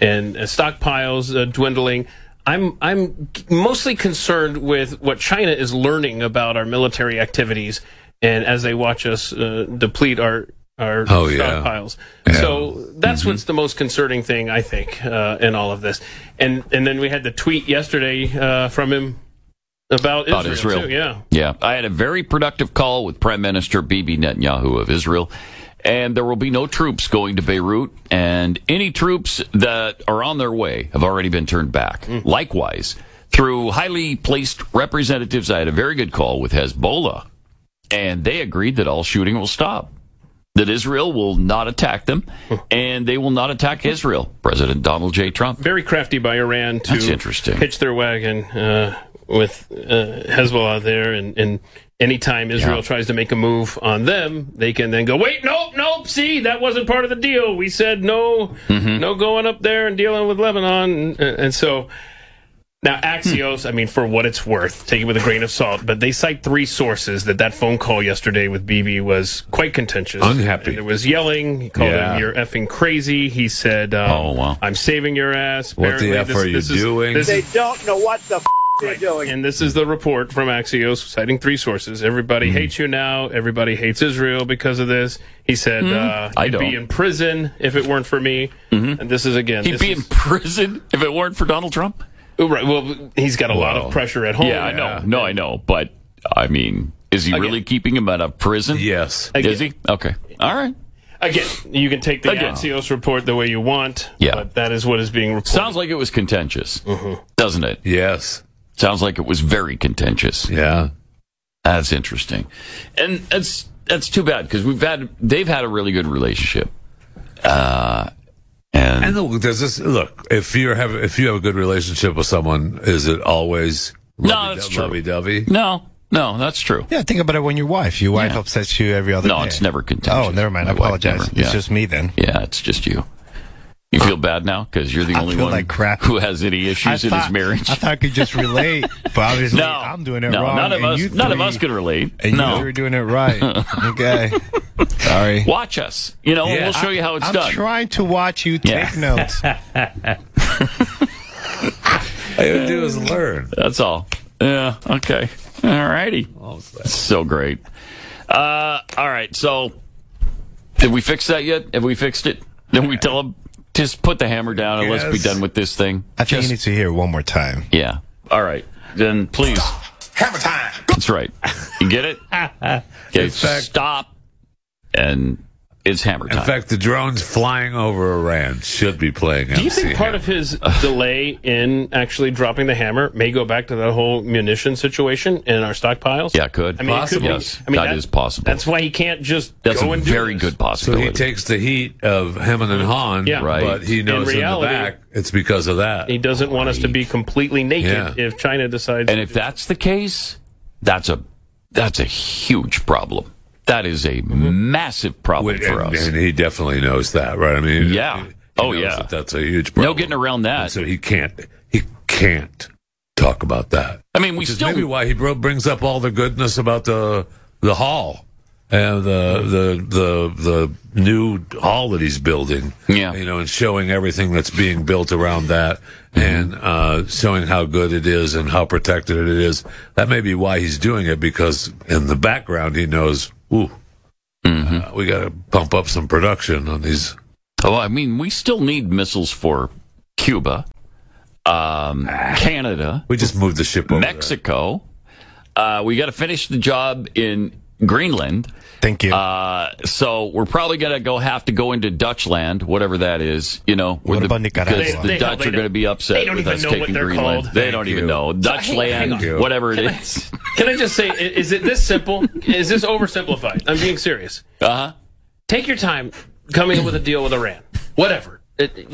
Speaker 12: stockpiles dwindling, I'm mostly concerned with what China is learning about our military activities, and as they watch us deplete our stockpiles.
Speaker 11: Yeah.
Speaker 12: So that's what's the most concerning thing, I think, in all of this. And then we had the tweet yesterday from him about Israel. Too,
Speaker 10: yeah. I had a very productive call with Prime Minister Bibi Netanyahu of Israel, and there will be no troops going to Beirut, and any troops that are on their way have already been turned back. Likewise, through highly placed representatives, I had a very good call with Hezbollah, and they agreed that all shooting will stop, that Israel will not attack them, and they will not attack Israel. President Donald J. Trump.
Speaker 12: Very crafty by Iran to pitch their wagon with Hezbollah there, and anytime Israel tries to make a move on them, they can then go, wait, nope, see, that wasn't part of the deal. We said no going up there and dealing with Lebanon. And so now Axios, I mean, for what it's worth, take it with a grain of salt, but they cite three sources that phone call yesterday with Bibi was quite contentious.
Speaker 11: Unhappy.
Speaker 12: And there was yelling. He called him, you're effing crazy. He said, I'm saving your ass.
Speaker 11: What the F are you doing?
Speaker 15: They don't know what the they're doing.
Speaker 12: And this is the report from Axios, citing three sources. Everybody hates you now. Everybody hates Israel because of this. He said, he'd be in prison if it weren't for me. And this is, again...
Speaker 10: He'd be in prison if it weren't for Donald Trump?
Speaker 12: Right. Well, he's got a lot of pressure at home.
Speaker 10: Yeah, I know. No, I know. But, I mean, is he really keeping him out of prison?
Speaker 11: Yes.
Speaker 10: Is he? Okay. All right.
Speaker 12: Again, you can take the Axios report the way you want, but that is what is being reported.
Speaker 10: Sounds like it was contentious, doesn't it?
Speaker 11: Yes.
Speaker 10: Sounds like it was very contentious.
Speaker 11: Yeah.
Speaker 10: That's interesting. And that's too bad, because they've had a really good relationship.
Speaker 11: And does this look? If you have a good relationship with someone, is it always lovey-dovey?
Speaker 10: No, that's true.
Speaker 13: Yeah, think about it when your wife upsets you every other day.
Speaker 10: No, it's never contentious.
Speaker 13: Oh, never mind. I apologize. It's just me then.
Speaker 10: Yeah, it's just you. You feel bad now because you're the only one who has any issues in his marriage.
Speaker 13: I thought I could just relate, but obviously I'm doing it wrong.
Speaker 10: None of us can relate.
Speaker 13: And you three are doing it right. Okay. Sorry.
Speaker 10: Watch us. We'll show you how it's done.
Speaker 13: I'm trying to watch you take notes.
Speaker 11: All you gotta do is learn.
Speaker 10: That's all. Yeah. Okay. All righty. So great. All right. So, did we fix that yet? Have we fixed it? Did we tell them? Just put the hammer down and let's be done with this thing.
Speaker 13: I think you need to hear it one more time.
Speaker 10: Yeah. All right. Then please.
Speaker 15: Hammer time.
Speaker 10: That's right. You get it? Okay, stop. And it's hammer time.
Speaker 11: In fact, the drones flying over Iran should be playing MC
Speaker 12: Do you think part of his delay in actually dropping the hammer may go back to that whole munition situation in our stockpiles?
Speaker 10: Yeah, it could.
Speaker 12: I mean,
Speaker 10: possible. Yes, that is possible.
Speaker 12: That's why he can't just
Speaker 10: go
Speaker 12: and do
Speaker 10: a very good possibility.
Speaker 11: So he takes the heat of Heman and Han, but he knows in the back it's because of that.
Speaker 12: He doesn't want us to be completely naked if China decides.
Speaker 10: And if that's the case, that's a huge problem. That is a massive problem for us.
Speaker 11: And he definitely knows that, right? I mean,
Speaker 10: yeah.
Speaker 11: He knows that's a huge problem.
Speaker 10: No getting around that.
Speaker 11: And so he can't talk about that.
Speaker 10: I mean,
Speaker 11: maybe why he brings up all the goodness about the hall and the new hall that he's building.
Speaker 10: Yeah,
Speaker 11: and showing everything that's being built around that, and showing how good it is and how protected it is. That may be why he's doing it, because in the background he knows, we got to pump up some production on these.
Speaker 10: Oh, I mean, we still need missiles for Cuba, Canada.
Speaker 11: We just moved the ship over
Speaker 10: Mexico. We got to finish the job in Greenland.
Speaker 13: Thank you.
Speaker 10: So we're probably going to have to go into Dutchland, whatever that is.
Speaker 13: What about Nicaragua?
Speaker 10: Because the Dutch are going to be upset with us taking Greenland. They don't even know. Dutchland, whatever it is.
Speaker 12: Can I just say, is it this simple? Is this oversimplified? I'm being serious. Take your time coming up with a deal with Iran. Whatever.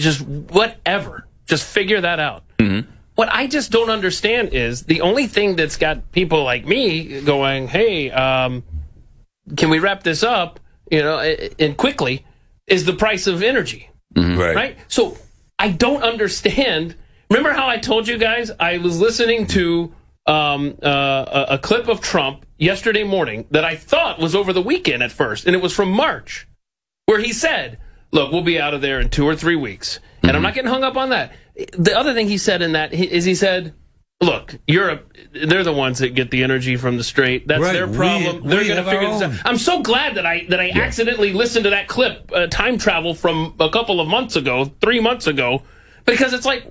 Speaker 12: Just figure that out. What I just don't understand is the only thing that's got people like me going, hey, can we wrap this up, and quickly, is the price of energy. Right? So I don't understand. Remember how I told you guys I was listening to a clip of Trump yesterday morning that I thought was over the weekend at first, and it was from March, where he said, look, we'll be out of there in 2 or 3 weeks. And I'm not getting hung up on that. The other thing he said in that is he said, look, Europe, they're the ones that get the energy from the Strait. That's their problem. They're going to figure this out. I'm so glad that I accidentally listened to that clip, time travel from a couple of months ago, 3 months ago, because it's like,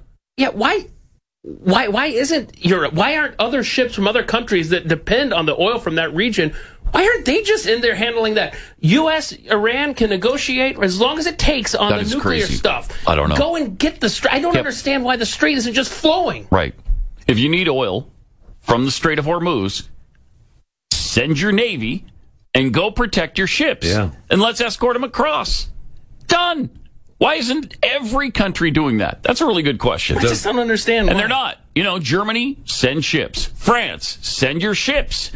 Speaker 12: why isn't Europe? Why aren't other ships from other countries that depend on the oil from that region? Why aren't they just in there handling that? U.S., Iran can negotiate as long as it takes on the nuclear stuff.
Speaker 10: I don't know.
Speaker 12: Go and get the Strait. I don't understand why the Strait isn't just flowing.
Speaker 10: Right. If you need oil from the Strait of Hormuz, send your Navy and go protect your ships.
Speaker 11: Yeah.
Speaker 10: And let's escort them across. Done. Why isn't every country doing that? That's a really good question.
Speaker 12: I just don't understand why.
Speaker 10: And they're not. Germany, send ships. France, send your ships.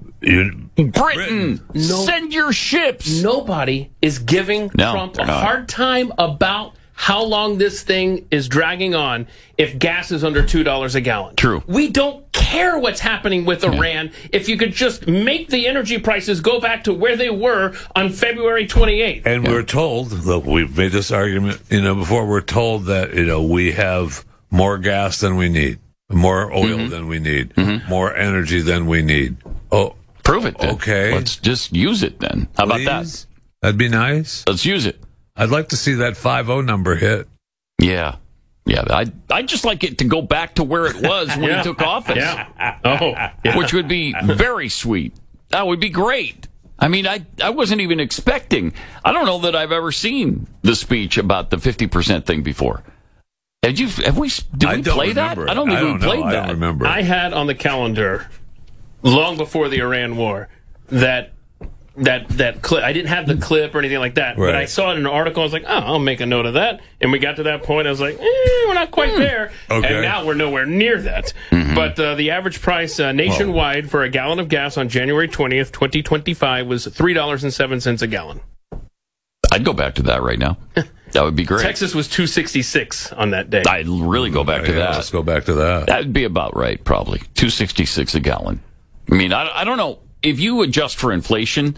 Speaker 10: Britain, send your ships.
Speaker 12: Nobody is giving Trump a hard time about how long this thing is dragging on if gas is under $2 a gallon.
Speaker 10: True.
Speaker 12: We don't care what's happening with Iran if you could just make the energy prices go back to where they were on February 28th.
Speaker 11: And we're told, look, we've made this argument, before, we're told that, we have more gas than we need, more oil than we need, more energy than we need. Oh,
Speaker 10: prove it then.
Speaker 11: Okay.
Speaker 10: Let's just use it then. How about that?
Speaker 11: That'd be nice.
Speaker 10: Let's use it.
Speaker 11: I'd like to see that 5-0 number hit.
Speaker 10: Yeah. I'd just like it to go back to where it was when he took office. Which would be very sweet. That would be great. I mean, I wasn't even expecting. I don't know that I've ever seen the speech about the 50% thing before. Did we play that? I don't think we played that.
Speaker 11: I don't remember.
Speaker 12: I had on the calendar long before the Iran war that clip. I didn't have the clip or anything like that, but I saw it in an article. I was like, I'll make a note of that. And we got to that point. I was like, we're not quite there.
Speaker 11: Okay.
Speaker 12: And now we're nowhere near that. But the average price nationwide for a gallon of gas on January 20th, 2025 was $3.07 a gallon.
Speaker 10: I'd go back to that right now. That would be great.
Speaker 12: Texas was $2.66 on that day.
Speaker 10: I'd really go back to that.
Speaker 11: Let's go back to that.
Speaker 10: That'd be about right, probably. $2.66 a gallon. I mean, I don't know. If you adjust for inflation,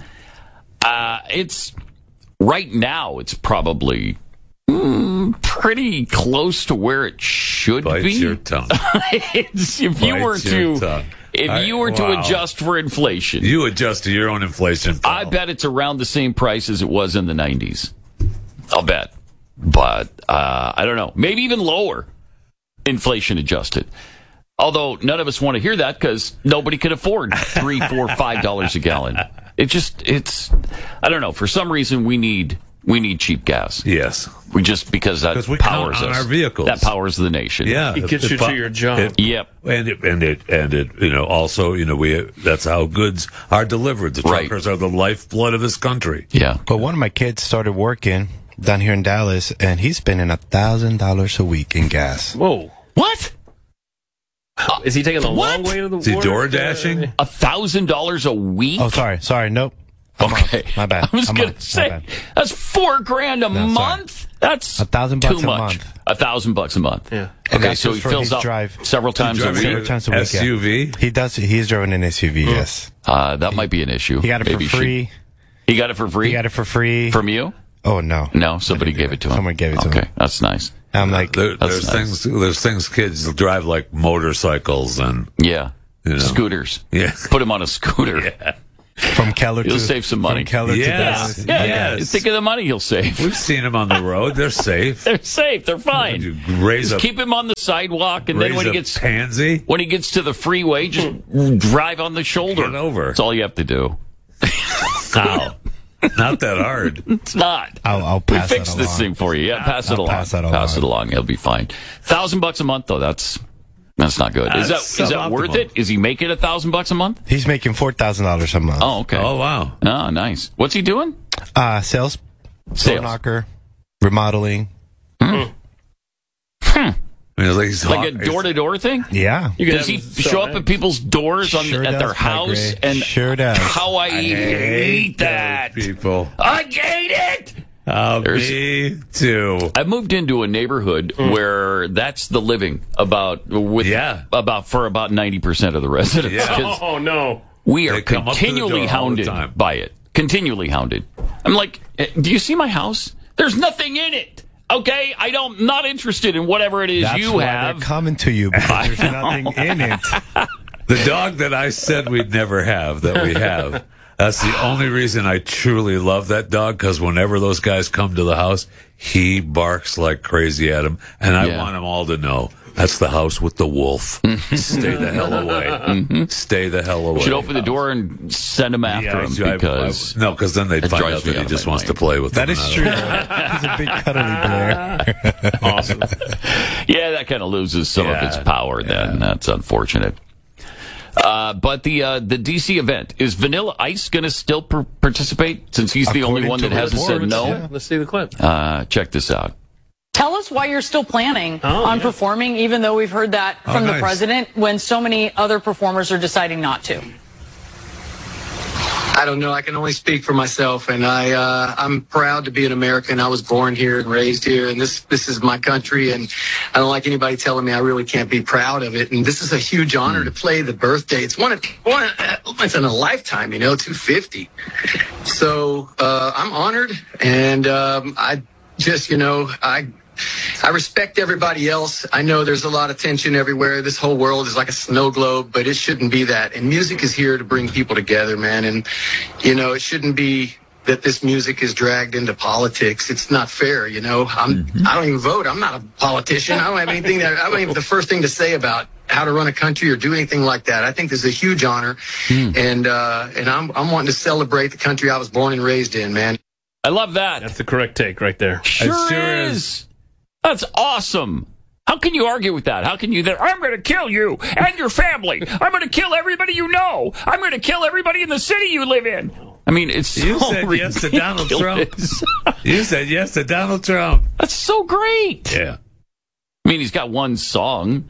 Speaker 10: it's right now, it's probably pretty close to where it should
Speaker 11: Bite
Speaker 10: be.
Speaker 11: Your tongue.
Speaker 10: If you were to adjust for inflation.
Speaker 11: You adjust to your own inflation. Pal.
Speaker 10: I bet it's around the same price as it was in the 90s. I'll bet. But I don't know. Maybe even lower, inflation adjusted. Although none of us want to hear that because nobody can afford $3, $4, $5 a gallon. It's I don't know. For some reason, we need cheap gas.
Speaker 11: Yes,
Speaker 10: because that
Speaker 11: we
Speaker 10: powers
Speaker 11: count on
Speaker 10: us.
Speaker 11: our vehicles.
Speaker 10: That powers the nation.
Speaker 11: Yeah,
Speaker 12: it gets you to your job.
Speaker 10: Yep,
Speaker 11: and it also that's how goods are delivered. The truckers are the lifeblood of this country.
Speaker 10: Yeah,
Speaker 13: but one of my kids started working down here in Dallas, and he's spending $1,000 a week in gas.
Speaker 12: Whoa!
Speaker 10: What?
Speaker 12: Is he taking the long way to the
Speaker 11: Is he
Speaker 12: border?
Speaker 11: door dashing?
Speaker 10: $1,000 a week?
Speaker 13: Oh, sorry. Nope.
Speaker 10: Okay.
Speaker 13: My bad.
Speaker 10: I was going to say, that's $4,000 a month? That's
Speaker 13: $1,000
Speaker 10: too
Speaker 13: a
Speaker 10: much.
Speaker 13: month.
Speaker 10: $1,000 a month.
Speaker 12: Yeah.
Speaker 10: Okay, so he fills up several times a week.
Speaker 13: Several times a week.
Speaker 11: SUV?
Speaker 13: Yeah. He does. He's driving an SUV. Yes.
Speaker 10: That might be an issue.
Speaker 13: He got it for free.
Speaker 10: He got it for free?
Speaker 13: He got it for free.
Speaker 10: From you?
Speaker 13: Oh, no.
Speaker 10: No, somebody gave it to him.
Speaker 13: Someone gave it to him.
Speaker 10: Okay, that's nice.
Speaker 13: I'm like,
Speaker 11: there's things kids drive like motorcycles and
Speaker 10: scooters.
Speaker 11: Yeah,
Speaker 10: put him on a scooter.
Speaker 11: Yeah.
Speaker 13: From Keller
Speaker 10: He'll
Speaker 13: to
Speaker 10: save some money.
Speaker 13: From Keller to Dallas.
Speaker 10: Yeah. Think of the money he'll save.
Speaker 11: We've seen him on the road. They're safe.
Speaker 10: They're safe. They're fine. Just keep him on the sidewalk, and then when he gets to the freeway, just drive on the shoulder.
Speaker 11: Get over.
Speaker 10: That's all you have to do.
Speaker 11: Wow. Not that hard.
Speaker 10: It's not.
Speaker 13: I'll pass
Speaker 10: we fix this thing for you. Yeah, pass it along. Pass it along. He'll be fine. $1,000 a month, though. That's not good. Is that worth it? Is he making $1,000 a month?
Speaker 13: He's making $4,000 a month.
Speaker 10: Oh, okay.
Speaker 11: Oh, wow.
Speaker 10: Oh, nice. What's he doing?
Speaker 13: Sales. Door knocker. Remodeling.
Speaker 10: Like a door-to-door thing?
Speaker 13: Yeah.
Speaker 10: Does he show up at people's doors at their house? And
Speaker 13: sure does.
Speaker 10: How I hate that.
Speaker 11: People.
Speaker 10: I hate it.
Speaker 11: Me too.
Speaker 10: I moved into a neighborhood where that's the living for about 90% of the residents.
Speaker 12: Yeah. Oh no.
Speaker 10: We are continually hounded by it. Continually hounded. I'm like, do you see my house? There's nothing in it. Okay, I'm not interested in whatever it is you have.
Speaker 13: They're coming to you because there's nothing in it.
Speaker 11: The dog that I said we'd never have, that we have. That's the only reason I truly love that dog, because whenever those guys come to the house, he barks like crazy at them, and I want them all to know that's the house with the wolf. Stay the hell away. Stay the hell away.
Speaker 10: You should open the door and send him after him because
Speaker 11: because then they'd find out that he just wants to play with them.
Speaker 13: That is true. He's a big cuddly bear.
Speaker 10: Awesome. Yeah, that kind of loses some of its power then. That's unfortunate. But the DC event, is Vanilla Ice going to still participate since he's the only one that hasn't said no?
Speaker 12: Yeah, let's see the clip.
Speaker 10: Check this out.
Speaker 16: Tell us why you're still planning on performing, even though we've heard that from the president, when so many other performers are deciding not to.
Speaker 17: I don't know. I can only speak for myself, and I'm proud to be an American. I was born here and raised here, and this is my country, and I don't like anybody telling me I really can't be proud of it. And this is a huge honor to play the birthday. It's once in a lifetime, 250. So I'm honored, and I just, I respect everybody else. I know there's a lot of tension everywhere. This whole world is like a snow globe, but it shouldn't be that. And music is here to bring people together, man. And, it shouldn't be that this music is dragged into politics. It's not fair, I don't even vote. I'm not a politician. I don't have anything I don't even the first thing to say about how to run a country or do anything like that. I think this is a huge honor. And I'm wanting to celebrate the country I was born and raised in, man.
Speaker 10: I love that.
Speaker 12: That's the correct take right there.
Speaker 10: Sure is. That's awesome. How can you argue with that? How can you I'm going to kill you and your family. I'm going to kill everybody you know. I'm going to kill everybody in the city you live in. I mean, it's
Speaker 11: You said yes to Donald Trump. You said yes to Donald Trump.
Speaker 10: That's so great.
Speaker 11: Yeah.
Speaker 10: I mean, he's got one song.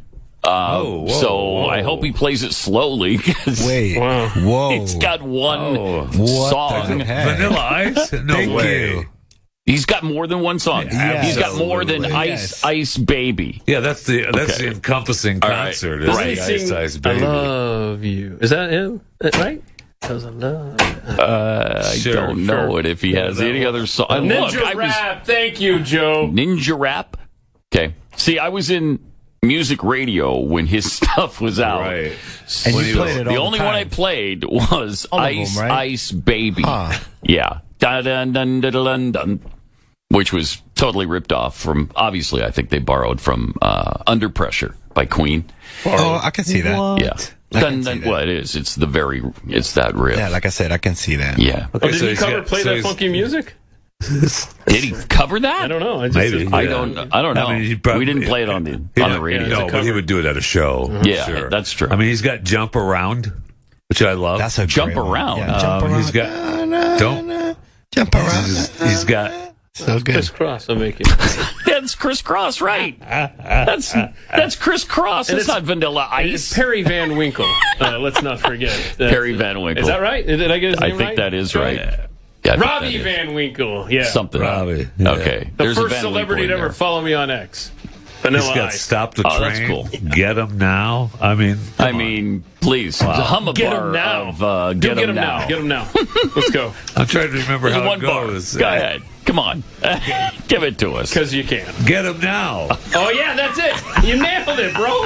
Speaker 10: So I hope he plays it slowly.
Speaker 13: Wait. Whoa.
Speaker 10: He's got one song.
Speaker 11: Vanilla Ice? No way.
Speaker 10: He's got more than one song.
Speaker 11: Yes.
Speaker 10: He's got more than Ice Baby.
Speaker 11: Yeah, that's the encompassing concert.
Speaker 10: Right.
Speaker 11: Ice Baby.
Speaker 12: I love you. Is that him? Right? Because I love you.
Speaker 10: I don't know it if he has any other song.
Speaker 12: Ninja Rap. Thank you, Joe.
Speaker 10: Ninja Rap? Okay. See, I was in music radio when his stuff was out.
Speaker 11: Right.
Speaker 13: And you played it all
Speaker 10: the only one I played was Ice Baby.
Speaker 13: Huh.
Speaker 10: Yeah. Dun, dun, dun, dun, dun, dun, which was totally ripped off from, obviously, I think they borrowed from Under Pressure by Queen.
Speaker 13: Oh, I can see that.
Speaker 10: What? Yeah. Well, it is. It's that riff.
Speaker 13: Yeah, like I said, I can see that.
Speaker 10: Yeah.
Speaker 12: Okay, did he play that funky music?
Speaker 10: Did he cover that?
Speaker 12: I don't know.
Speaker 11: Maybe.
Speaker 10: I don't know. I mean, we didn't play it on the radio.
Speaker 11: No, but he would do it at a show.
Speaker 10: Yeah,
Speaker 11: sure.
Speaker 10: That's true.
Speaker 11: I mean, he's got Jump Around, which I love.
Speaker 13: That's a
Speaker 10: Jump
Speaker 13: great one.
Speaker 10: Around.
Speaker 13: Yeah, Jump Around.
Speaker 11: He's got
Speaker 13: Jump Around.
Speaker 11: He's got
Speaker 13: so good.
Speaker 12: Crisscross, I'm making.
Speaker 10: Yeah, that's crisscross, right? That's crisscross. It's not Vanilla Ice.
Speaker 12: It's Perry Van Winkle. Let's not forget.
Speaker 10: Perry Van Winkle.
Speaker 12: Is that right? Did I get his name right?
Speaker 10: I think that is right.
Speaker 12: Yeah, Robbie Van Winkle. Yeah.
Speaker 10: Something.
Speaker 11: Robbie. Yeah.
Speaker 10: Okay.
Speaker 12: The first celebrity to ever follow me on X. Vanilla
Speaker 11: He's got
Speaker 12: Ice.
Speaker 11: Stop the Train.
Speaker 10: That's cool.
Speaker 11: Get him now. I mean,
Speaker 10: please. Hum a
Speaker 12: Get
Speaker 10: bar
Speaker 12: him now.
Speaker 10: of Get him now.
Speaker 12: Get him now. Let's go.
Speaker 11: I'm trying to remember how
Speaker 10: one
Speaker 11: it goes.
Speaker 10: Bar. Go ahead. Come on. Give it to us.
Speaker 12: Because you can.
Speaker 11: Get him now.
Speaker 12: Oh, yeah, that's it. You nailed it, bro.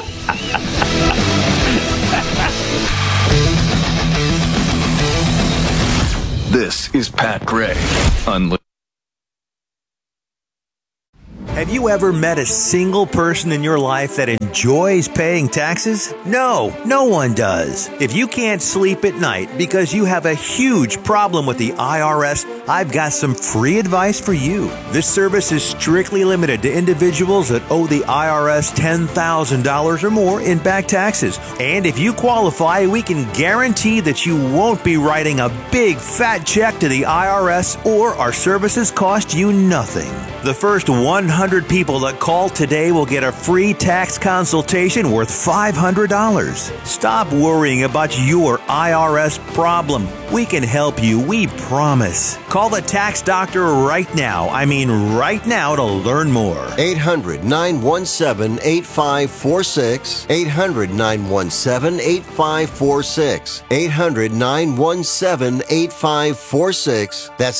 Speaker 8: This is Pat Gray Unleashed.
Speaker 2: Have you ever met a single person in your life that enjoys paying taxes? No, no one does. If you can't sleep at night because you have a huge problem with the IRS, I've got some free advice for you. This service is strictly limited to individuals that owe the IRS $10,000 or more in back taxes. And if you qualify, we can guarantee that you won't be writing a big fat check to the IRS, or our services cost you nothing. The first 100 people that call today will get a free tax consultation worth $500. Stop worrying about your IRS problem. We can help you, we promise. Call the tax doctor right now. I mean right now, to learn more.
Speaker 3: 800-917-8546. 800-917-8546. 800-917-8546. That's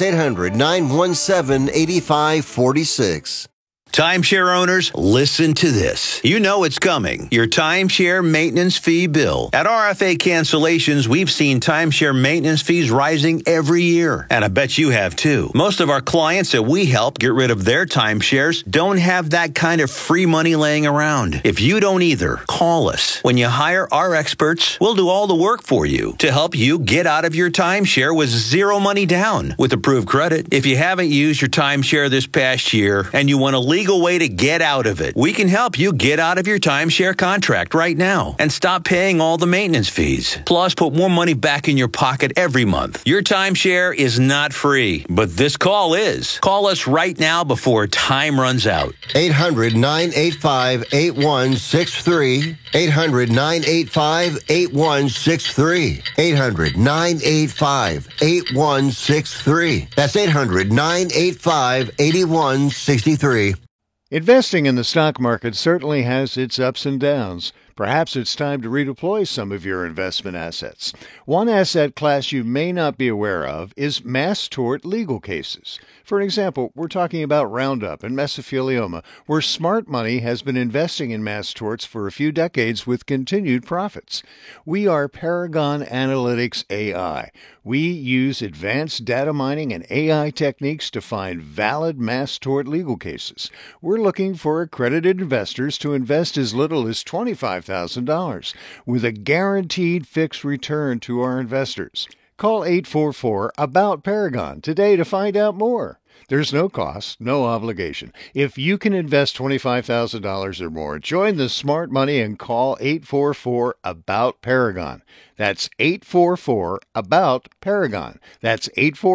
Speaker 3: 800-917-8546.
Speaker 2: Timeshare owners, listen to this. You know it's coming. Your timeshare maintenance fee bill. At RFA Cancellations, we've seen timeshare maintenance fees rising every year. And I bet you have too. Most of our clients that we help get rid of their timeshares don't have that kind of free money laying around. If you don't either, call us. When you hire our experts, we'll do all the work for you to help you get out of your timeshare with zero money down with approved credit. If you haven't used your timeshare this past year and you want a legal way to get out of it, we can help you get out of your timeshare contract right now and stop paying all the maintenance fees. Plus, put more money back in your pocket every month. Your timeshare is not free, but this call is. Call us right now before time runs out.
Speaker 3: 800-985-8163. 800-985-8163. 800-985-8163. That's 800-985-8163.
Speaker 4: Investing in the stock market certainly has its ups and downs. Perhaps it's time to redeploy some of your investment assets. One asset class you may not be aware of is mass tort legal cases. For example, we're talking about Roundup and mesothelioma, where smart money has been investing in mass torts for a few decades with continued profits. We are Paragon Analytics AI. We use advanced data mining and AI techniques to find valid mass tort legal cases. We're looking for accredited investors to invest as little as $25,000 with a guaranteed fixed return to our investors. Call 844-ABOUT-PARAGON today to find out more. There's no cost, no obligation. If you can invest $25,000 or more, join the smart money and call 844-ABOUT-PARAGON. That's 844-ABOUT-PARAGON. That's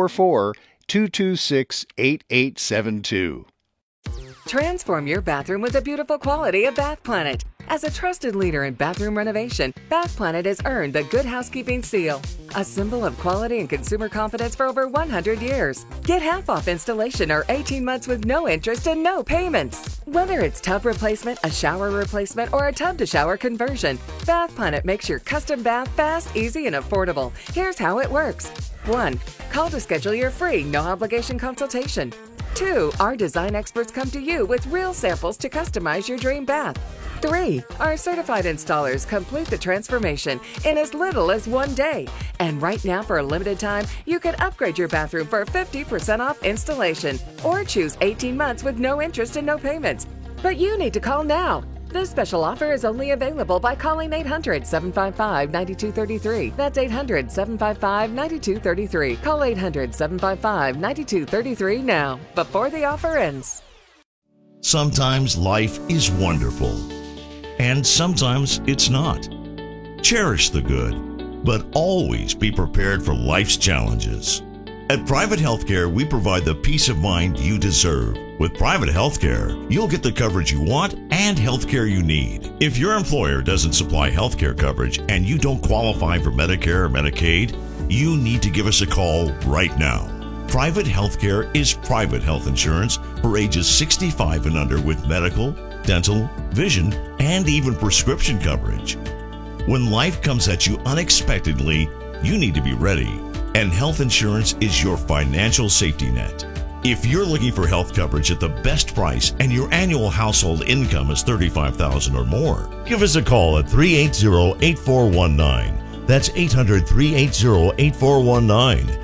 Speaker 4: 844-226-8872.
Speaker 5: Transform your bathroom with the beautiful quality of Bath Planet. As a trusted leader in bathroom renovation, Bath Planet has earned the Good Housekeeping Seal, a symbol of quality and consumer confidence for over 100 years. Get half off installation or 18 months with no interest and no payments. Whether it's tub replacement, a shower replacement, or a tub-to-shower conversion, Bath Planet makes your custom bath fast, easy, and affordable. Here's how it works. 1. Call to schedule your free, no-obligation consultation. 2. Our design experts come to you with real samples to customize your dream bath. 3. Our certified installers complete the transformation in as little as 1 day. And right now, for a limited time, you can upgrade your bathroom for 50% off installation or choose 18 months with no interest and no payments. But you need to call now. This special offer is only available by calling 800-755-9233. That's 800-755-9233. Call 800-755-9233 now, before the offer ends.
Speaker 18: Sometimes life is wonderful, and sometimes it's not. Cherish the good, but always be prepared for life's challenges. At Private Healthcare, we provide the peace of mind you deserve With private healthcare, you'll get the coverage you want and healthcare you need. If your employer doesn't supply healthcare coverage and you don't qualify for Medicare or Medicaid, you need to give us a call right now. Private healthcare is private health insurance for ages 65 and under with medical, dental, vision, and even prescription coverage. When life comes at you unexpectedly, you need to be ready, and health insurance is your financial safety net. If you're looking for health coverage at the best price and your annual household income is $35,000 or more, give us a call at 380-8419. That's 800-380-8419.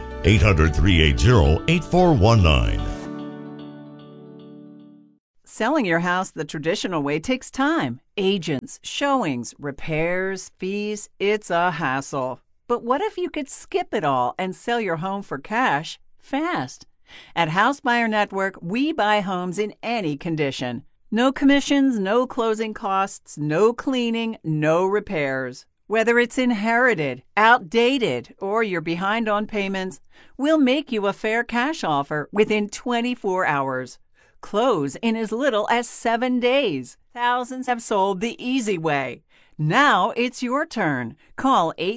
Speaker 18: 800-380-8419.
Speaker 19: Selling your house the traditional way takes time. Agents, showings, repairs, fees. It's a hassle. But what if you could skip it all and sell your home for cash fast? At House Buyer Network, we buy homes in any condition. No commissions, no closing costs, no cleaning, no repairs. Whether it's inherited, outdated, or you're behind on payments, we'll make you a fair cash offer within 24 hours. Close in as little as 7 days. Thousands have sold the easy way. Now it's your turn. Call